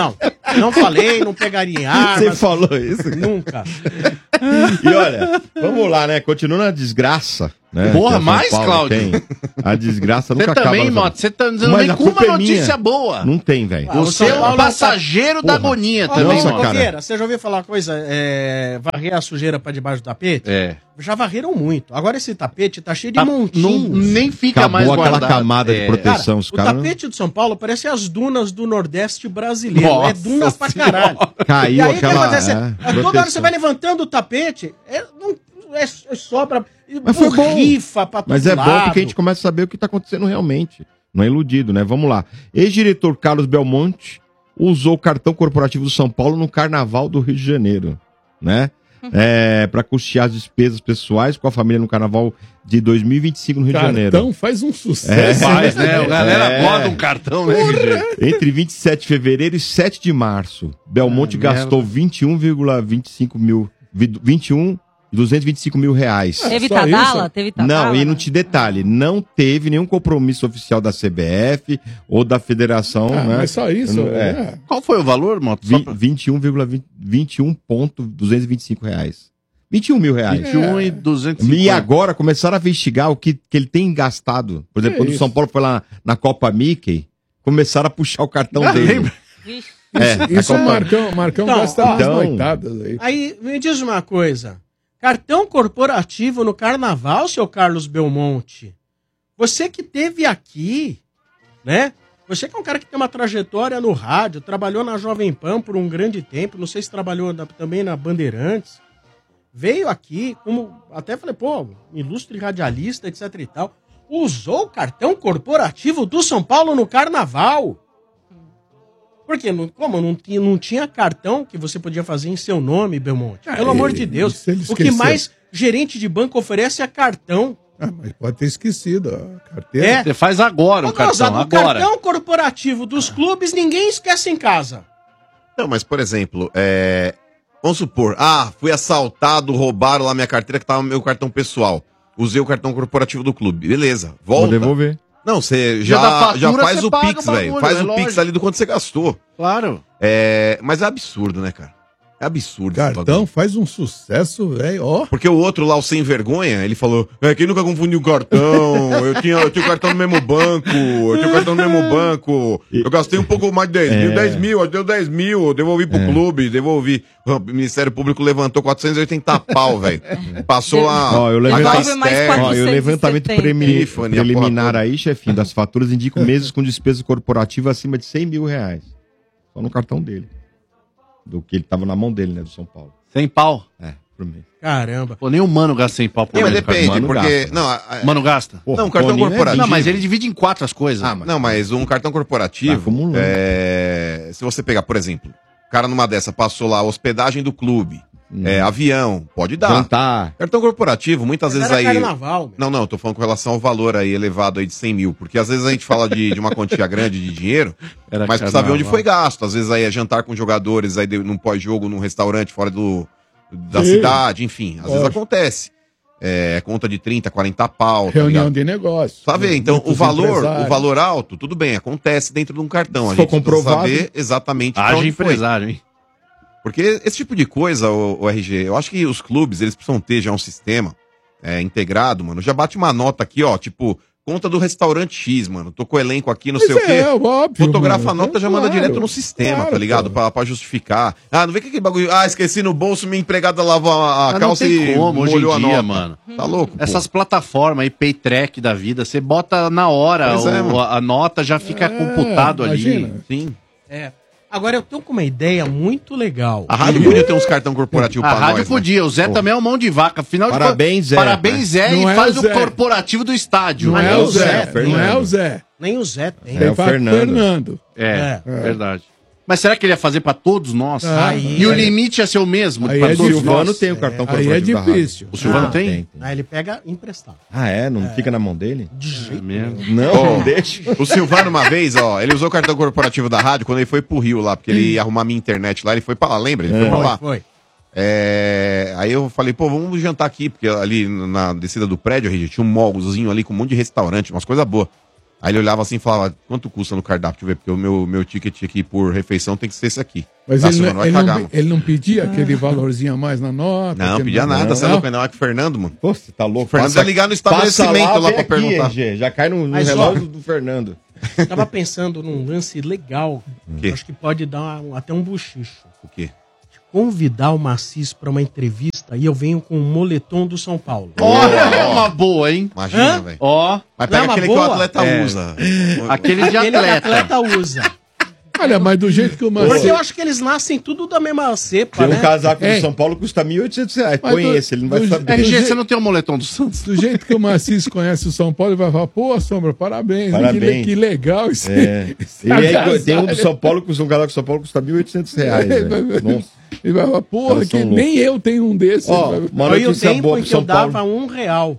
Não falei, não pegaria em armas. Você falou isso? Nunca. E olha, vamos lá, né? Continuando a desgraça, né? Porra, que a São mais, Paulo Cláudio? tem. A desgraça Você nunca acaba. também, nessa- Mota, você tá dizendo Mas vem a com uma culpa é notícia minha. boa. Não tem, velho. Você é São Paulo um passageiro da agonia também, Nossa, mano. cara. Nogueira, você já ouviu falar uma coisa? Varrer a sujeira pra debaixo do tapete? É. Já varreram muito. Agora esse tapete tá cheio de Tá- montinhos. nem fica Acabou mais aquela guardado. camada de É. proteção. Os O caras tapete do São Paulo parece as dunas do Nordeste brasileiro. Nossa É duna pra caralho. caiu E aí, o que aquela. acontece? Toda hora proteção. você vai levantando o tapete, é só pra... Mas foi bom. Rifa pra todo Mas é bom lado. porque a gente começa a saber o que tá acontecendo realmente. Não é iludido, né? Vamos lá. Ex-diretor Carlos Belmonte usou o cartão corporativo do São Paulo no Carnaval do Rio de Janeiro, né? Para custear as despesas pessoais com a família no Carnaval de 2025 no Rio de Janeiro. Cartão faz um sucesso. Faz, né? A galera É. bota um cartão, né? Entre 27 de fevereiro e 7 de março, Belmonte gastou 21,25 mil... 225 mil reais. Teve só Tadala? isso? Teve Tadala? Não, e não te detalhe, não teve nenhum compromisso oficial da CBF ou da federação, né? Mas só isso. É. Qual foi o valor, Moto? Só pra... 21,225 reais. 21 mil reais. 21 e 250. E agora começaram a investigar o que ele tem gastado. Por exemplo, Que quando o isso? São Paulo foi lá na Copa Mickey, começaram a puxar o cartão Ah, dele. lembra? Vixe. Isso a é Copa- Marcão Então, gasta ó, umas então- noitadas aí. Aí, me diz uma coisa. Cartão corporativo no Carnaval, seu Carlos Belmonte. Você que teve aqui, né? Você que é um cara que tem uma trajetória no rádio, trabalhou na Jovem Pan por um grande tempo, não sei se trabalhou também na Bandeirantes. Veio aqui, como até falei, pô, ilustre radialista, etc e tal. Usou o cartão corporativo do São Paulo no Carnaval. Porque, como não tinha cartão que você podia fazer em seu nome, Belmonte? Pelo amor de Deus. isso ele O que esqueceu. mais gerente de banco oferece é cartão. Mas pode ter esquecido a carteira. É. Você faz agora o Ô, Gonzaga, cartão, o agora. cartão corporativo dos clubes ninguém esquece em casa. Não, mas por exemplo, vamos supor, fui assaltado, roubaram lá minha carteira que tava no meu cartão pessoal. Usei o cartão corporativo do clube. Beleza, Vou volta. devolver. Não, você Dia da já fatura, faz você o paga Pix, o bagulho, velho. Faz é o Pix lógico. ali do quanto você gastou. Claro. Mas é absurdo, né, cara? É absurdo esse Cartão bagulho. faz um sucesso, velho. Ó. Porque o outro lá, o sem vergonha, ele falou: quem nunca confundiu o cartão? Eu tinha o cartão no mesmo banco. Eu gastei um pouco mais de 10 mil, eu deu 10 mil, eu devolvi pro clube, devolvi. O Ministério Público levantou 480 pau, velho. Passou lá. Ó, eu levantei- a Devolve mais externa. Ó, e o levantamento 470. Tiffany, a porra preliminar toda. aí, chefinho, das faturas indicam meses com despesa corporativa acima de 100 mil reais. Só no cartão dele. Do que ele tava na mão dele, né, do São Paulo. 100 pau. Por mês. Caramba. Pô, nem o Mano gasta 100 pau por Não, mas mês no cartão. depende, Mano porque. gasta, Não, Mano gasta? Porra, Não, o cartão Toninho é corporativo. Não, mas ele divide em 4 as coisas. Não, mas um cartão corporativo. Tá acumulando. Se você pegar, por exemplo, o cara numa dessa passou lá hospedagem do clube, avião, pode dar. Jantar. Cartão corporativo, muitas Mas vezes era aí. carnaval, meu. Não, eu tô falando com relação ao valor aí elevado aí de 100 mil. Porque às vezes a gente fala de uma quantia grande de dinheiro, Era mas precisa ver onde carnaval. foi gasto. Às vezes aí é jantar com jogadores, aí num pós-jogo, num restaurante fora da Sim. cidade, enfim. Às vezes Lógico. acontece. Conta de 30, 40 pau. tá Reunião ligado? de negócio. Sabe, então Muitos o valor empresários. alto, tudo bem, acontece dentro de um cartão. Se A for gente precisa comprovado- saber exatamente pra Haja onde foi. empresário, hein? Porque esse tipo de coisa, o RG, eu acho que os clubes, eles precisam ter já um sistema integrado, mano. Já bate uma nota aqui, ó, tipo, conta do restaurante X, mano. Tô com o elenco aqui, não sei o quê. Óbvio, Fotografa mano. a nota, já manda Claro, direto no sistema, claro, tá ligado? pô. Pra justificar. Não vem com aquele bagulho. Esqueci no bolso, minha empregada lavou a Mas calça não tem e como, hoje molhou em a dia, nota. mano. Tá louco, pô. Essas plataformas aí, Paytrack da vida, você bota na hora Pois é, mano. a nota, já fica computado ali. imagina. Sim. Agora eu tô com uma ideia muito legal. A rádio podia ter uns cartão corporativo A pra rádio nós, né? podia, o Zé também é um mão de vaca. Afinal Parabéns, Zé. Parabéns, Zé, Não e é faz o o Zé. corporativo do estádio. Não Mas é nem o Zé. Fernando. Não é o Zé. Nem o Zé tem. É o pra Fernando. É, verdade. Mas será que ele ia fazer pra todos nós? Aí- E o limite ia ser o mesmo? Aí pra é todos difícil. nós? Silvano tem o cartão Aí é corporativo da rádio. difícil. O Silvano tem? Aí ele pega emprestado. Ah, é? Não fica na mão dele? É mesmo. Não, Ó, deixa. O Silvano, uma vez, ó, ele usou o cartão corporativo da rádio quando ele foi pro Rio lá, porque ele ia arrumar minha internet lá, ele foi pra lá, lembra? Ele foi pra lá. Foi. Aí eu falei, pô, vamos jantar aqui, porque ali na descida do prédio, RG, tinha um mallzinho ali com um monte de restaurante, umas coisas boas. Aí ele olhava assim e falava, quanto custa no cardápio? Deixa eu ver, porque o meu ticket aqui por refeição tem que ser esse aqui. Mas Nossa, mano, vai cagar, mano. ele não pedia aquele valorzinho a mais na nota? Não, pedia nada, você é louco, ainda mais que o Fernando, mano. Pô, você tá louco? O Fernando vai ligar no estabelecimento lá pra perguntar. RG, já cai no Mas, relógio do Fernando. Eu tava pensando num lance legal. Acho que pode dar até um bochicho. O quê? Convidar o Macis pra uma entrevista e eu venho com o moletom do São Paulo. Olha, é uma boa, hein? Imagina, velho. Ó, Mas pega Não, aquele uma que o boa. atleta usa. aquele de Aquele que o atleta. atleta usa. Olha, mas do jeito que o Porque Macedo... eu acho que eles nascem tudo da mesma cepa, Tem né? um casaco É. do São Paulo que custa R$1.800. Mas Põe do- esse, ele não vai do- saber. RG, jeito- você não tem o moletom do Santos? Do jeito que o Macis conhece o São Paulo, ele vai falar, pô, Sombra, parabéns. Parabéns. Que legal isso. É. E aí, tem um do São Paulo, que usa um casaco do São Paulo que custa R$1.800. velho. Nossa. Ele vai falar, porra, Caras que são nem eu tenho um desses. Ó, Ele vai- uma Foi o notícia tempo boa em pro que eu São Paulo. dava R$1.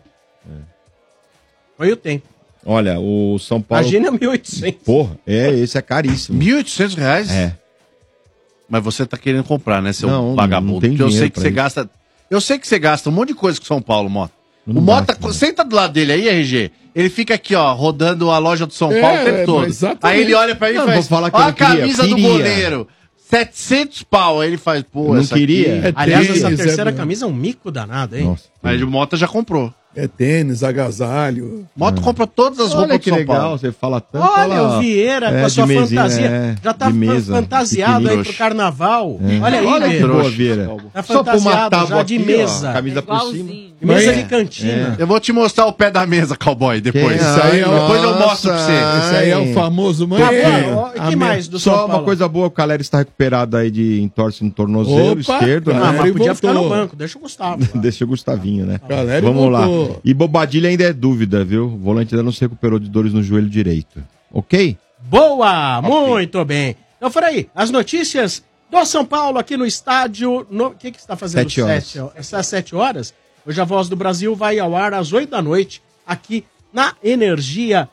Foi o tempo. Olha, o São Paulo... Imagina 1.800. Porra, esse é caríssimo. R$1.800? É. Mas você tá querendo comprar, né, seu Não, vagabundo? não tem Porque eu sei dinheiro que pra você isso. gasta. Eu sei que você gasta um monte de coisa com São Paulo, Mota. Não O Mota, gasta, né? senta do lado dele aí, RG. Ele fica aqui, ó, rodando a loja do São É, Paulo o tempo todo. exatamente. Aí ele olha pra mim e Não, faz, vou falar que ó eu a não queria, camisa do queria. goleiro. 700 pau. Aí ele faz, pô, Não essa queria. aqui- É Aliás, essa tênis, terceira é- camisa é um mico danado, hein? Nossa. Aí o Mota já comprou. É tênis, agasalho. Mota compra todas as Olha roupas que do São legal, Paulo. você fala tanto. Olha o Vieira com a de sua mesinha, fantasia. Já tá de mesa, fantasiado aí pequenininho. pro carnaval. Olha aí, Olha que Vieira. boa, Vieira. Tá Só pra uma fantasiado tábua já de aqui, mesa. ó, camisa por cima. Igualzinho. Mesa Mas- de cantina. Eu vou te mostrar o pé da mesa, cowboy, depois. Que- Isso aí é o- Depois eu mostro pra você. Esse aí é o famoso Tá manheiro. bom, ó, e que mais do São Só Paulo? uma coisa boa, o Caleri está recuperado aí de entorse no tornozelo Opa, esquerdo, Ah, né? mas Ele podia ficar no voltou. banco, deixa o Gustavo. lá. Deixa o Gustavinho, né? Caleri Vamos voltou. lá. E Bobadilha ainda é dúvida, viu? O volante ainda não se recuperou de dores no joelho direito. Ok? Boa! Muito bem. Então, por aí, as notícias do São Paulo aqui no estádio. O que você está fazendo? 7 horas. Às 7 horas? Hoje a Voz do Brasil vai ao ar às 8 da noite, aqui na Energia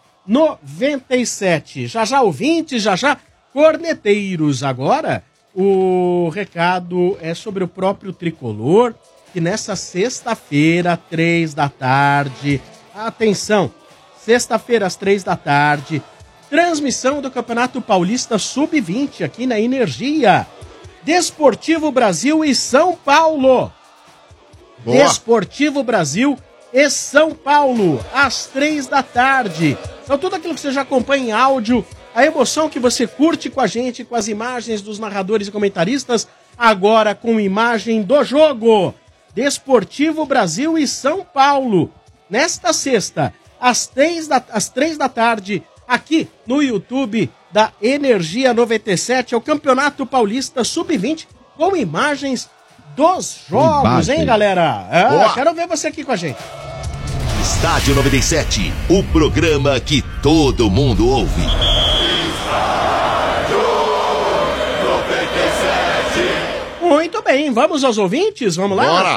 97. Já já ouvintes, já já corneteiros. Agora, o recado é sobre o próprio Tricolor, que nessa sexta-feira, 3 da tarde, atenção, sexta-feira às 3 da tarde, transmissão do Campeonato Paulista Sub-20 aqui na Energia. Desportivo Brasil e São Paulo. Boa. Desportivo Brasil e São Paulo, às 3 da tarde. Então tudo aquilo que você já acompanha em áudio, a emoção que você curte com a gente, com as imagens dos narradores e comentaristas, agora com imagem do jogo. Desportivo Brasil e São Paulo, nesta sexta, às 3 da tarde, aqui no YouTube da Energia 97, é o Campeonato Paulista Sub-20, com imagens dos jogos, Imagem. hein, galera? Boa. Quero ver você aqui com a gente. Estádio 97, o programa que todo mundo ouve. Muito bem, vamos aos ouvintes? Vamos lá? Bora.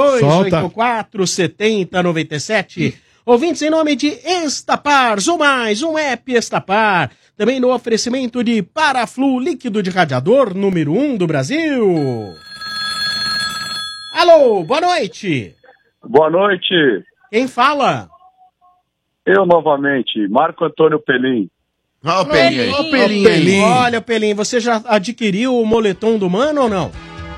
3284-7097. Ouvintes em nome de Estapar, Zumais, um app Estapar. Também no oferecimento de Paraflu, líquido de radiador número 1 do Brasil. Alô, boa noite. Boa noite. Quem fala? Eu novamente, Marco Antônio Pelim. Olha o Pelinho aí. Pelinho. Olha o Pelinho aí. Olha, Pelim, você já adquiriu o moletom do Mano ou não?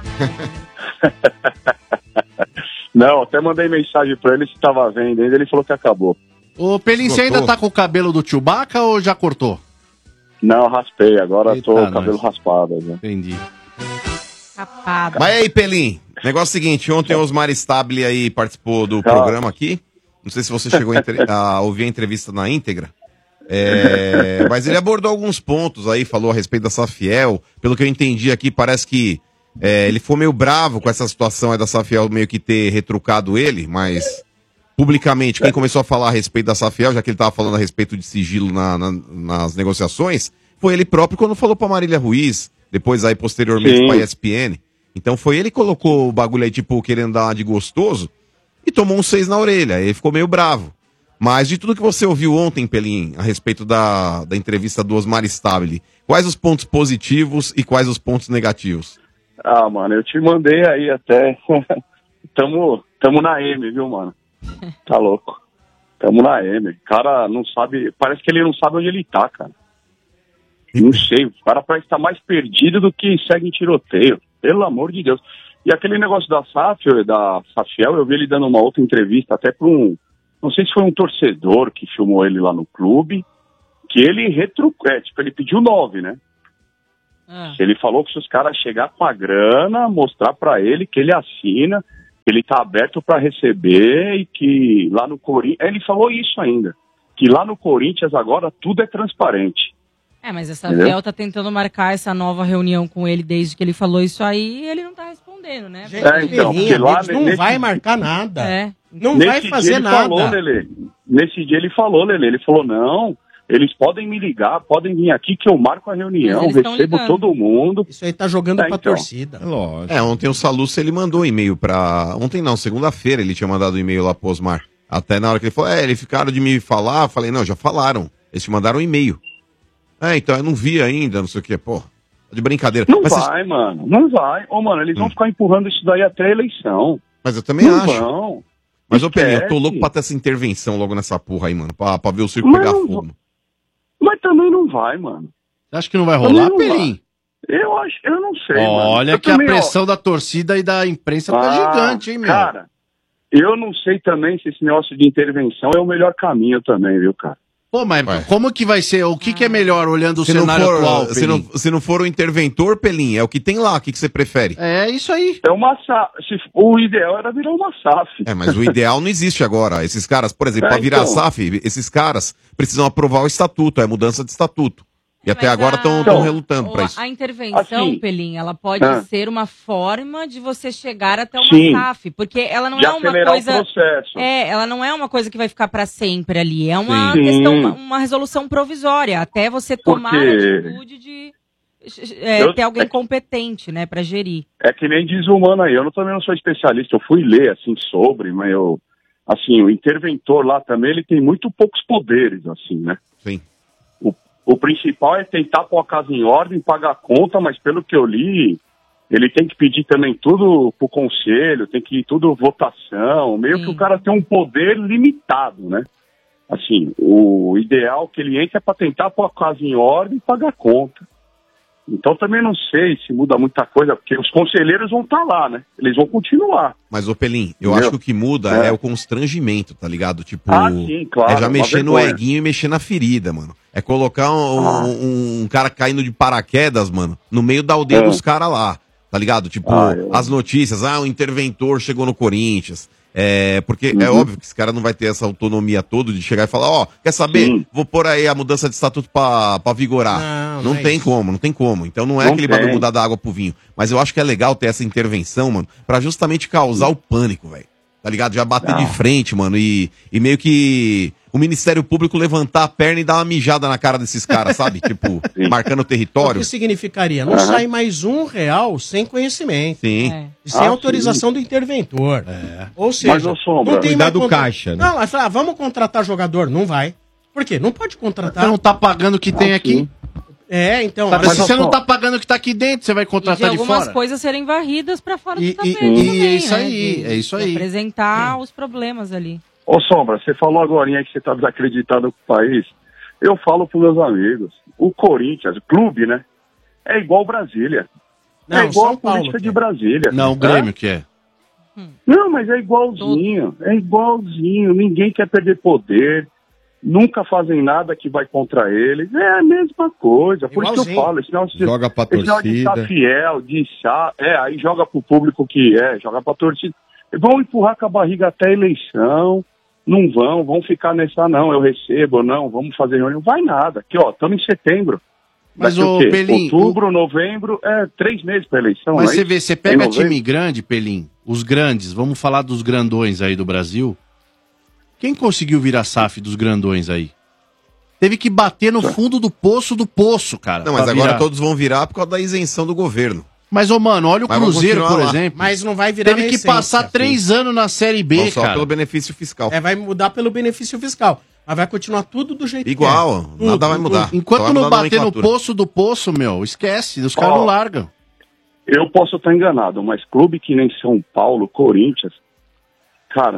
Não, até mandei mensagem pra ele se tava vendo ainda, ele falou que acabou. Ô, Pelinho, você ainda tá com o cabelo do Chewbacca ou já cortou? Não, raspei, agora Eita, tô nós. cabelo raspado. Né? Entendi. Capada. Mas aí, Pelim, negócio é o seguinte, ontem o Osmar Stabile aí participou do Cara. programa aqui. Não sei se você chegou a ouvir a entrevista na íntegra. Mas ele abordou alguns pontos aí, falou a respeito da Safiel. Pelo que eu entendi aqui, parece que ele ficou meio bravo com essa situação aí da Safiel meio que ter retrucado ele, mas publicamente, quem começou a falar a respeito da Safiel, já que ele tava falando a respeito de sigilo nas negociações, foi ele próprio quando falou pra Marília Ruiz, depois aí posteriormente Sim. pra ESPN. Então foi ele que colocou o bagulho aí, tipo, querendo dar uma de gostoso, e tomou um 6 na orelha, aí ele ficou meio bravo. Mas de tudo que você ouviu ontem, Pelim, a respeito da entrevista do Osmar Stabile, quais os pontos positivos e quais os pontos negativos? Ah, mano, eu te mandei aí até. tamo na M, viu, mano? Tá louco. Tamo na M. O cara não sabe, parece que ele não sabe onde ele tá, cara. Não sei, o cara parece estar mais perdido do que segue em tiroteio. Pelo amor de Deus. E aquele negócio da Safiel, eu vi ele dando uma outra entrevista até para não sei se foi um torcedor que filmou ele lá no clube, que ele ele pediu 9, né? Ele falou que se os caras chegar com a grana, mostrar para ele que ele assina, que ele tá aberto para receber e que lá no Corinthians... Ele falou isso ainda, que lá no Corinthians agora tudo é transparente. Mas a Safiel tá tentando marcar essa nova reunião com ele desde que ele falou isso aí e ele não tá respondendo, né? Então, porque lá não vai marcar nada. Não vai fazer nada. Nesse dia ele falou, Lelê, ele falou, não, eles podem me ligar, podem vir aqui que eu marco a reunião, recebo todo mundo. Isso aí tá jogando pra torcida. Lógico. Ontem o Salucci, ele mandou e-mail pra... Ontem não, segunda-feira ele tinha mandado e-mail lá pro Osmar. Até na hora que ele falou, eles ficaram de me falar, falei, não, já falaram. Eles te mandaram um e-mail. Então, eu não vi ainda, não sei o que, pô. De brincadeira. Não vai, mano, não vai. Mano, eles vão ficar empurrando isso daí até a eleição. Mas eu também acho. Vão. Mas, Pelinho, eu tô louco pra ter essa intervenção logo nessa porra aí, mano. Pra ver o circo pegar fogo. Mas também não vai, mano. Você acha que não vai rolar, Pelinho? Eu não sei, Olha que também, a pressão da torcida e da imprensa tá gigante, hein, meu? Cara, eu não sei também se esse negócio de intervenção é o melhor caminho também, viu, cara? Pô, mas como que vai ser? O que é melhor olhando o cenário atual, Pelinho? Se não for o interventor, Pelinho, é o que tem lá. O que você prefere? É isso aí. É uma SAF. O ideal era virar uma SAF. Mas o ideal não existe agora. Esses caras, por exemplo, para virar SAF, esses caras precisam aprovar o estatuto, é mudança de estatuto. E até agora estão relutando para isso. A intervenção, Pelinho, ela pode ser uma forma de você chegar até uma SAF, porque ela não é uma coisa... O processo. Ela não é uma coisa que vai ficar para sempre ali, é uma questão, uma resolução provisória, até você tomar a atitude de ter alguém competente, né, para gerir. É que nem diz o humano aí, eu também não sou especialista, eu fui ler, assim, sobre, mas o interventor lá também, ele tem muito poucos poderes, assim, né? Sim. O principal é tentar pôr a casa em ordem, pagar a conta, mas pelo que eu li, ele tem que pedir também tudo pro conselho, tem que ir tudo votação, meio que o cara tem um poder limitado, né? Assim, o ideal que ele entra é para tentar pôr a casa em ordem e pagar a conta. Então também não sei se muda muita coisa, porque os conselheiros vão estar lá, né? Eles vão continuar. Mas, Pelim, eu acho que o que muda é o constrangimento, tá ligado? Tipo, sim, claro. É já mexer no eguinho e mexer na ferida, mano. É colocar um cara caindo de paraquedas, mano, no meio da aldeia dos caras lá, tá ligado? Tipo, as notícias, o interventor chegou no Corinthians. Porque é óbvio que esse cara não vai ter essa autonomia toda de chegar e falar, quer saber? Sim. Vou pôr aí a mudança de estatuto pra vigorar. Não tem como. Então não é aquele bagulho mudar da água pro vinho. Mas eu acho que é legal ter essa intervenção, mano, pra justamente causar o pânico, velho. Tá ligado? Já bater de frente, mano, e meio que o Ministério Público levantar a perna e dar uma mijada na cara desses caras, sabe? Tipo, marcando o território. O que significaria? Não sai mais R$1 sem conhecimento. Sim. Sem autorização do interventor. Ou seja, mas, não tem cuidado do caixa, né? Não, mas vamos contratar jogador. Não vai. Por quê? Não pode contratar. Você não tá pagando o que tem aqui. Então... Mas se você não tá pagando o que tá aqui dentro, você vai contratar de fora. E algumas coisas serem varridas pra fora do tapete também, é isso aí. Apresentar os problemas ali. Ô Sombra, você falou agora que você tá desacreditado com o país. Eu falo pros meus amigos, o Corinthians, o clube, né? É igual Brasília. É igual a política de Brasília. Não, o Grêmio que é. Não, mas é igualzinho. É igualzinho. Ninguém quer perder poder. Nunca fazem nada que vai contra eles. É a mesma coisa. Por isso que eu falo. Joga pra torcida. De estar fiel, aí joga pro público que joga pra torcida. Vão empurrar com a barriga até a eleição. Não vão ficar nessa, não, eu recebo, não, vamos fazer reunião. Vai nada. Aqui, estamos em setembro. Mas o Pelim, outubro, novembro, 3 meses para eleição. Mas você pega time grande, Pelim, os grandes, vamos falar dos grandões aí do Brasil. Quem conseguiu virar SAF dos grandões aí? Teve que bater no fundo do poço, cara. Não, mas agora todos vão virar por causa da isenção do governo. Mas, mano, olha o Cruzeiro, por exemplo. Mas não vai virar Teve que passar 3 anos na Série B, só cara. Pelo benefício fiscal. Vai mudar pelo benefício fiscal. Mas vai continuar tudo do jeito igual, que é. Nada vai mudar. Enquanto não bater no poço, meu, esquece. Os caras não largam. Eu posso estar enganado, mas clube que nem São Paulo, Corinthians, cara,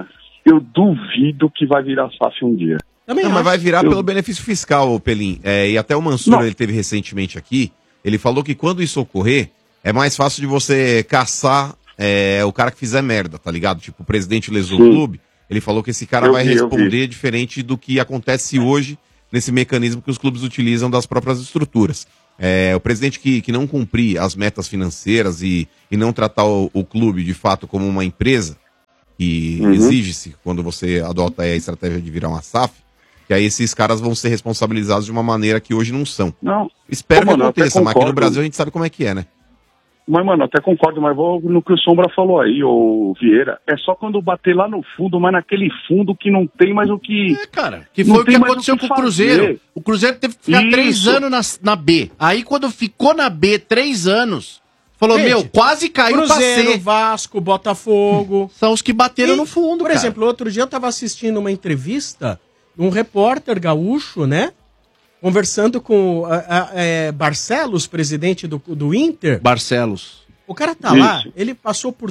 eu duvido que vai virar SAF um dia. Não, mas vai virar pelo benefício fiscal, Pelim. E até o Mansur, ele teve recentemente aqui, ele falou que quando isso ocorrer, é mais fácil de você caçar o cara que fizer merda, tá ligado? Tipo, o presidente lesou o clube, ele falou que esse cara vai responder diferente do que acontece hoje nesse mecanismo que os clubes utilizam das próprias estruturas. O presidente que não cumprir as metas financeiras e não tratar o clube de fato como uma empresa, que exige-se quando você adota a estratégia de virar uma SAF, que aí esses caras vão ser responsabilizados de uma maneira que hoje não são. Não. Espero que aconteça, mas aqui no Brasil a gente sabe como é que é, né? Mas, mano, até concordo, mas vou no que o Sombra falou aí, ô Vieira. É só quando bater lá no fundo, mas naquele fundo que não tem mais o que... cara, que foi o que aconteceu com o Cruzeiro. O Cruzeiro teve que ficar 3 anos na B. Aí, quando ficou na B 3 anos, falou, quase caiu pra Cruzeiro, C. Vasco, Botafogo. São os que bateram no fundo, Por cara. exemplo, outro dia eu tava assistindo uma entrevista de um repórter gaúcho, né? Conversando com Barcelos, presidente do Inter. Barcelos. O cara tá lá, ele passou por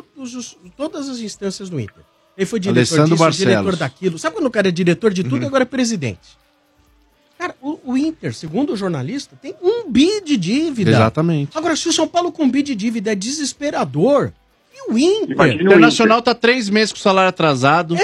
todas as instâncias do Inter. Ele foi diretor Alessandro disso, Barcelos. diretor daquilo. Sabe quando o cara é diretor de tudo e agora é presidente? Cara, o Inter, segundo o jornalista, tem 1 bi de dívida. Exatamente. Agora, se o São Paulo com 1 bi de dívida é desesperador, e o Inter? O Internacional tá 3 meses com o salário atrasado.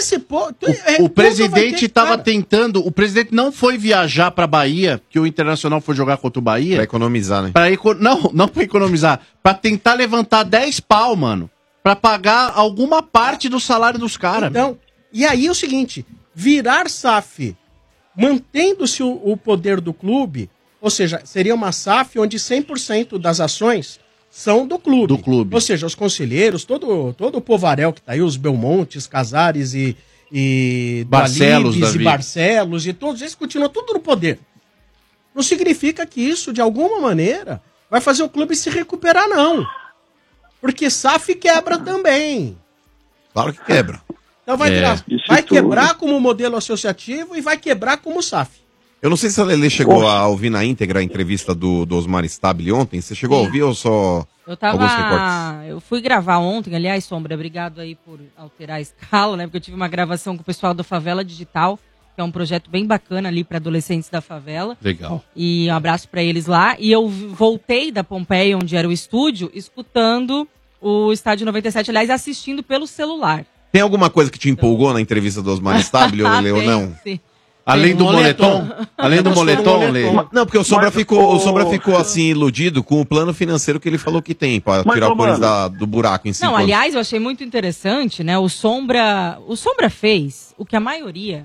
O presidente tava tentando. O presidente não foi viajar pra Bahia, que o Internacional foi jogar contra o Bahia. Pra economizar, né? Não pra economizar. Pra tentar levantar 10 pau, mano. Pra pagar alguma parte do salário dos caras. Então, e aí é o seguinte: virar SAF, mantendo-se o poder do clube, ou seja, seria uma SAF onde 100% das ações são do clube. Ou seja, os conselheiros, todo o povarel que tá aí, os Belmontes, Casares e Barcelos, Dualibes, e Barcelos, e todos eles continuam tudo no poder. Não significa que isso, de alguma maneira, vai fazer o clube se recuperar, não. Porque SAF quebra também. Claro que quebra. Então vai quebrar como modelo associativo e vai quebrar como SAF. Eu não sei se a Lelê chegou a ouvir na íntegra a entrevista do Osmar Stabile ontem. Você chegou a ouvir ou só alguns recortes? Eu fui gravar ontem, aliás, Sombra, obrigado aí por alterar a escala, né? Porque eu tive uma gravação com o pessoal do Favela Digital, que é um projeto bem bacana ali para adolescentes da favela. Legal. E um abraço para eles lá. E eu voltei da Pompeia, onde era o estúdio, escutando o Estádio 97, aliás, assistindo pelo celular. Tem alguma coisa que te empolgou na entrevista do Osmar Stabile, Lelê, ou não? Sim. Além do moletom? Além do moletom, Lê? Não, porque o Sombra ficou assim, iludido com o plano financeiro que ele falou que tem, pra tirar o Corinthians do buraco em 5 anos. Não, aliás, eu achei muito interessante, né? O Sombra fez o que a maioria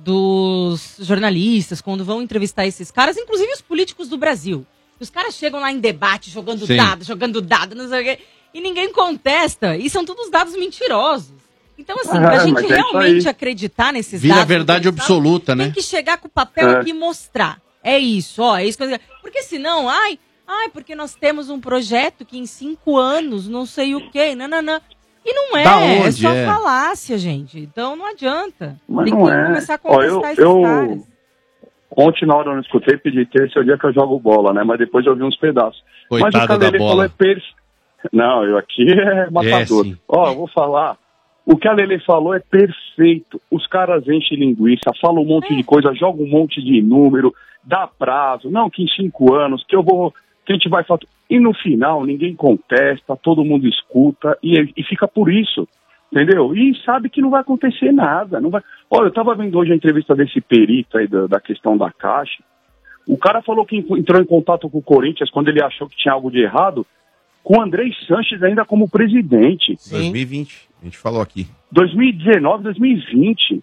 dos jornalistas, quando vão entrevistar esses caras, inclusive os políticos do Brasil. Os caras chegam lá em debate, jogando dado, não sei o quê, e ninguém contesta. E são todos dados mentirosos. Então, assim, pra gente realmente acreditar nesses Vira dados... verdade absoluta, né? Tem que chegar com o papel aqui e mostrar. É isso, ó, é isso que eu... Porque senão, porque nós temos um projeto que em 5 anos, não sei o quê, nananã. E não é, é só falácia, gente. Então não adianta. Mas tem não que começar a contestar esses caras. Ontem, na hora eu não escutei, pedi esse é o dia que eu jogo bola, né? Mas depois eu vi uns pedaços. Coitado mas o que a Lelê falou Não, eu aqui é matador. Eu vou falar... O que a Lelê falou é perfeito. Os caras enchem linguiça, falam um monte de coisa, jogam um monte de número, dá prazo. Não, que em 5 anos, que a gente vai falar. E no final, ninguém contesta, todo mundo escuta e fica por isso. Entendeu? E sabe que não vai acontecer nada. Não vai... Olha, eu estava vendo hoje a entrevista desse perito aí da questão da Caixa. O cara falou que entrou em contato com o Corinthians quando ele achou que tinha algo de errado, com o Andrei Sanches ainda como presidente. Sim. 2020. A gente falou aqui. 2019, 2020.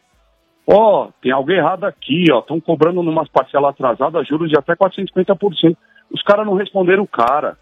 Tem algo errado aqui, estão cobrando numas parcelas atrasadas juros de até 450%. Os caras não responderam o cara.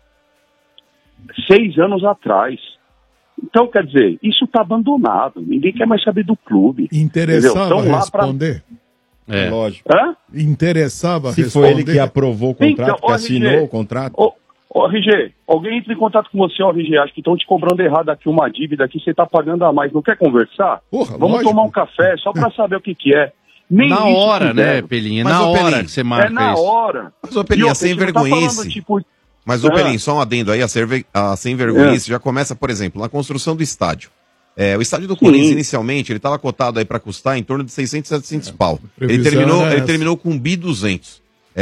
6 anos atrás. Então, quer dizer, isso está abandonado. Ninguém quer mais saber do clube. Interessava responder? Lógico. Interessava responder? Se foi ele que aprovou o contrato, que assinou o contrato? RG, alguém entra em contato com você, RG, acho que estão te cobrando errado aqui uma dívida que você está pagando a mais. Não quer conversar? Porra, vamos lógico. tomar um café só para saber o que é. Nem na hora, né, Pelinha? Na hora que você marca isso. É na hora. Mas, ô Pelinha, sem vergonhice. Mas, ô Pelinha, só um adendo aí, a sem vergonhice já começa, por exemplo, na construção do estádio. O estádio do Corinthians, inicialmente, ele estava cotado aí para custar em torno de 600, 700 pau. Ele terminou com BI 200.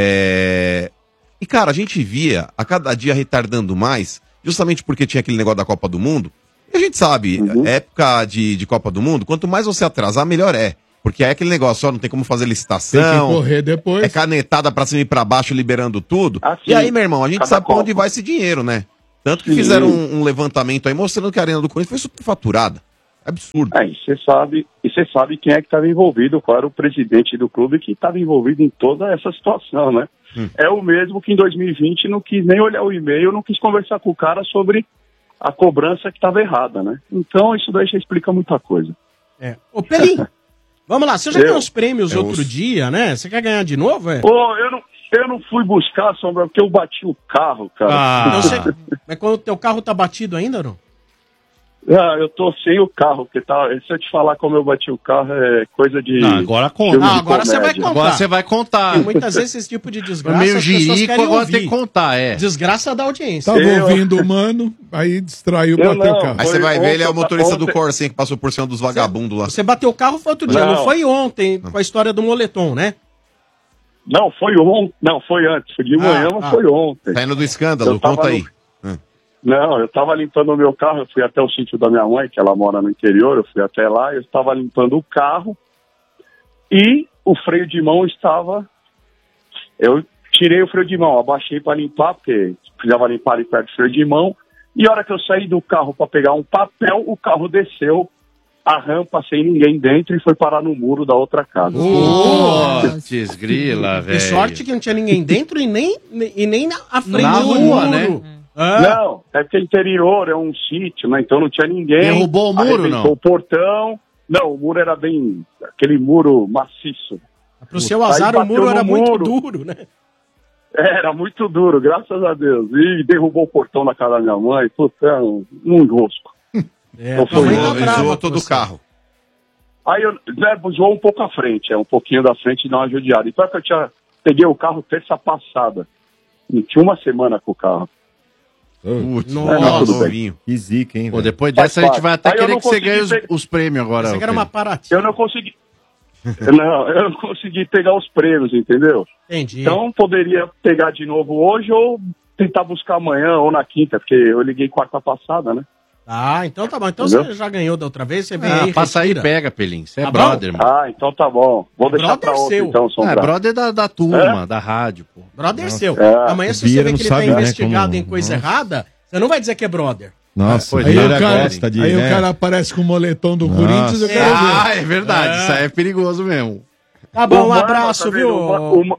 E, cara, a gente via a cada dia retardando mais, justamente porque tinha aquele negócio da Copa do Mundo. E a gente sabe, época de Copa do Mundo, quanto mais você atrasar, melhor é. Porque é aquele negócio, ó, não tem como fazer licitação. Tem que correr depois. É canetada pra cima e pra baixo, liberando tudo. E aí, meu irmão, a gente sabe pra onde vai esse dinheiro, né? Tanto que fizeram um levantamento aí mostrando que a Arena do Corinthians foi superfaturada. Absurdo. E você sabe quem é que estava envolvido, qual era o presidente do clube que estava envolvido em toda essa situação, né? É o mesmo que em 2020 não quis nem olhar o e-mail, não quis conversar com o cara sobre a cobrança que estava errada, né? Então isso daí já explica muita coisa. Ô, Pelim, vamos lá, você já ganhou os prêmios outro dia, né? Você quer ganhar de novo, Eu não fui buscar, Sombra, porque eu bati o carro, cara. Mas quando o teu carro tá batido ainda, não? Eu tô sem o carro, porque se eu te falar como eu bati o carro, é coisa de... agora conta. Agora você vai contar. Agora você vai contar. Porque muitas vezes esse tipo de desgraça meio as pessoas jirico, querem agora ouvir. tem que contar, Desgraça da audiência. Tava ouvindo o mano, aí distraiu, bateu o carro. Aí você vai ver, ele é o motorista do Corsinha que passou por cima dos vagabundos lá. Você bateu o carro foi outro dia, não foi ontem, com a história do moletom, né? Não, foi ontem. Não, foi antes. Foi de manhã, mas foi ontem. Saindo do escândalo, conta aí. Não, eu tava limpando o meu carro, eu fui até o sítio da minha mãe, que ela mora no interior, eu fui até lá, eu estava limpando o carro e o freio de mão estava... Eu tirei o freio de mão, abaixei para limpar, porque precisava limpar ali perto do freio de mão, e a hora que eu saí do carro para pegar um papel, o carro desceu a rampa sem ninguém dentro e foi parar no muro da outra casa. Putz, grila, velho. Que sorte que não tinha ninguém dentro e nem à frente na do rua, muro. né? Não, é porque interior, é um sítio, né? Então não tinha ninguém. Derrubou o muro, não? O portão. Não, o muro era bem... aquele muro maciço. Pro seu azar, o muro era muito duro, né? Era muito duro, graças a Deus. E derrubou o portão na casa da minha mãe. Puta, é um enrosco. Então foi zoou todo o carro. Aí eu zoou um pouco à frente, um pouquinho da frente e dá uma judiada. Então que eu peguei o carro terça passada. E tinha uma semana com o carro. Nossa, que zica, hein? Pô, depois dessa a gente vai até querer que você ganhe os prêmios agora. Você era uma Paraty. Eu não consegui. Eu não consegui pegar os prêmios, entendeu? Entendi. Então poderia pegar de novo hoje ou tentar buscar amanhã ou na quinta, porque eu liguei quarta passada, né? Então tá bom. Então você já ganhou da outra vez, você vem aí. Passa aí e pega, Pelim. Você é Tá brother, mano. Então tá bom. Vou deixar pra outro, então, Sombra. Brother da turma, da rádio, pô. Brother seu. Amanhã, se você Bira vê não que ele sabe, tá né, investigado como- em coisa errada, você não vai dizer que é brother. Nossa, Aí, Vieira o cara, gosta de... aí né? o cara aparece com o moletom do Corinthians, eu quero ver. É verdade. Isso aí é perigoso mesmo. Tá bom, um Mano, abraço, tá viu? vendo?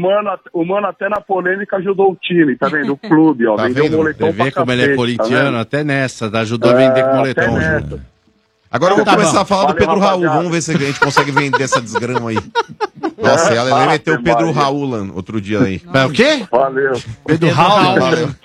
O mano até na polêmica ajudou o time, tá vendo? O clube, ó. Tá vendeu vendo? o moletom Você vê pra como ele é cacete, corintiano, tá até nessa, ajudou a vender com moletom. até nessa. Júnior. Agora eu vou Tá começar bom. a falar do Valeu, Pedro Raul. rapaziada. Vamos ver se a gente consegue vender essa desgrama aí. Nossa, ela meteu o Pedro Raul lá outro dia aí. É o quê? Valeu. Pedro Raul.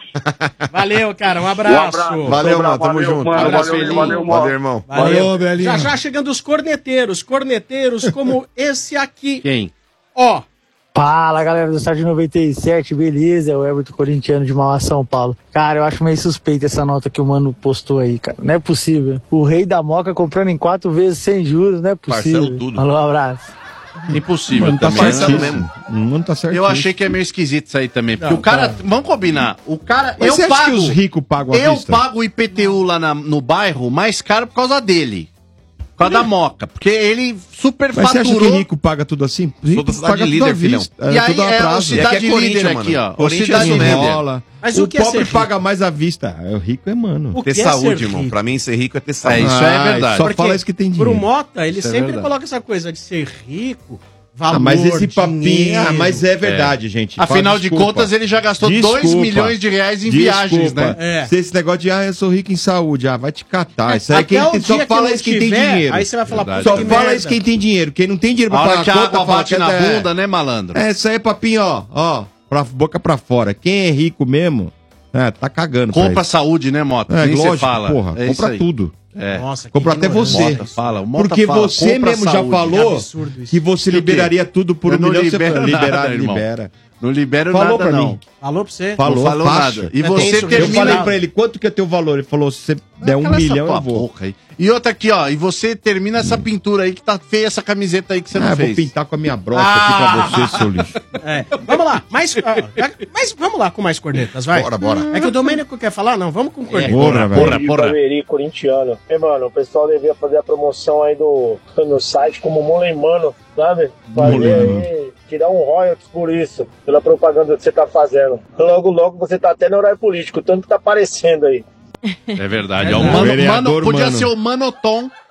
Valeu, cara. Um abraço. Valeu, Sombra, mano. Tamo junto. mano, Abraço, valeu, Pelinho. valeu, mano. Valeu, irmão. Valeu, velhinho. Já já chegando os corneteiros. Corneteiros como esse aqui. Quem? Ó. Fala, galera do Estádio 97, beleza? É o Everton Corintiano de Mauá, São Paulo. Cara, eu acho meio suspeita essa nota que o mano postou aí, cara. Não é possível. O rei da Moca comprando em 4 vezes sem juros, não é possível. Parcelo tudo. Falou, um abraço. Impossível Mano, tá também. certo né? mesmo. Mano, tá certo. Eu achei que é meio esquisito isso aí também. Porque Não, o cara. tá. Vamos combinar. O cara. Mas você eu acha pago. que os ricos pagam à Eu vista? pago o IPTU lá no bairro mais caro por causa dele. Por causa da Moca. Porque ele Mas você acha que superfaturou. rico paga tudo assim? Sou da cidade paga líder, tudo à filhão. vista. E aí tudo a é o prazo. cidade E aqui é Corinthians, líder mano. aqui, ó. O Corinthians cidade é isso mesmo. Rola. Mas o o que é pobre ser paga mais à vista. O rico é mano. O Ter que é saúde, ser irmão. rico? Pra mim, ser rico é ter saúde. isso é verdade. Só Porque fala isso que tem Pro dinheiro. Mota, ele Isso é sempre verdade. coloca essa coisa de ser rico, valor, Mas esse papinho... dinheiro. mas é verdade, gente. Afinal Fala, de desculpa. contas, ele já gastou 2 Desculpa. milhões de reais em viagens, né? É. Se esse negócio de, eu sou rico em saúde, vai te catar. Isso aí Até o quem dia só fala não isso quem tem tiver, dinheiro. Aí você vai falar, Verdade. puta Só que fala merda. isso quem tem dinheiro. Quem não tem dinheiro pra A hora pagar que a conta, água fala bate que na é- bunda, né, malandro? Isso aí é papinho, ó, pra boca pra fora. Quem é rico mesmo, tá cagando. pra Compra isso. saúde, né, Mota? Nem lógico, você fala. porra. É isso Compra aí. tudo. É. Nossa, que Compra até ignorante. você. Mota fala, o Mota Porque fala, você compra mesmo já saúde. falou Que absurdo isso. que você Que o quê? liberaria tudo por Eu um não milhão. Você libero falou, nada, irmão. libera. Não libero Falou nada, pra não. mim. Falou pra você? Falou, Não falou fácil. nada. E você Eu termina... falei pra ele, quanto que é teu valor? Ele falou, se você der 1 milhão, eu vou. Boca aí. E outra aqui, ó. E você termina essa pintura aí, que tá feia essa camiseta aí que você não Eu fez. vou pintar com a minha brocha aqui pra você, seu lixo. Vamos lá, mas vamos lá com mais cornetas, vai. Bora. É que o Domênico quer falar? Não, vamos com corneta. Porra. Corintiano. Mano, o pessoal devia fazer a promoção aí no site como Molemano, sabe? Fazer aí, tirar um royalties por isso, pela propaganda que você tá fazendo. Logo você tá até no horário político, tanto que tá aparecendo aí. É verdade. Podia ser o Manotom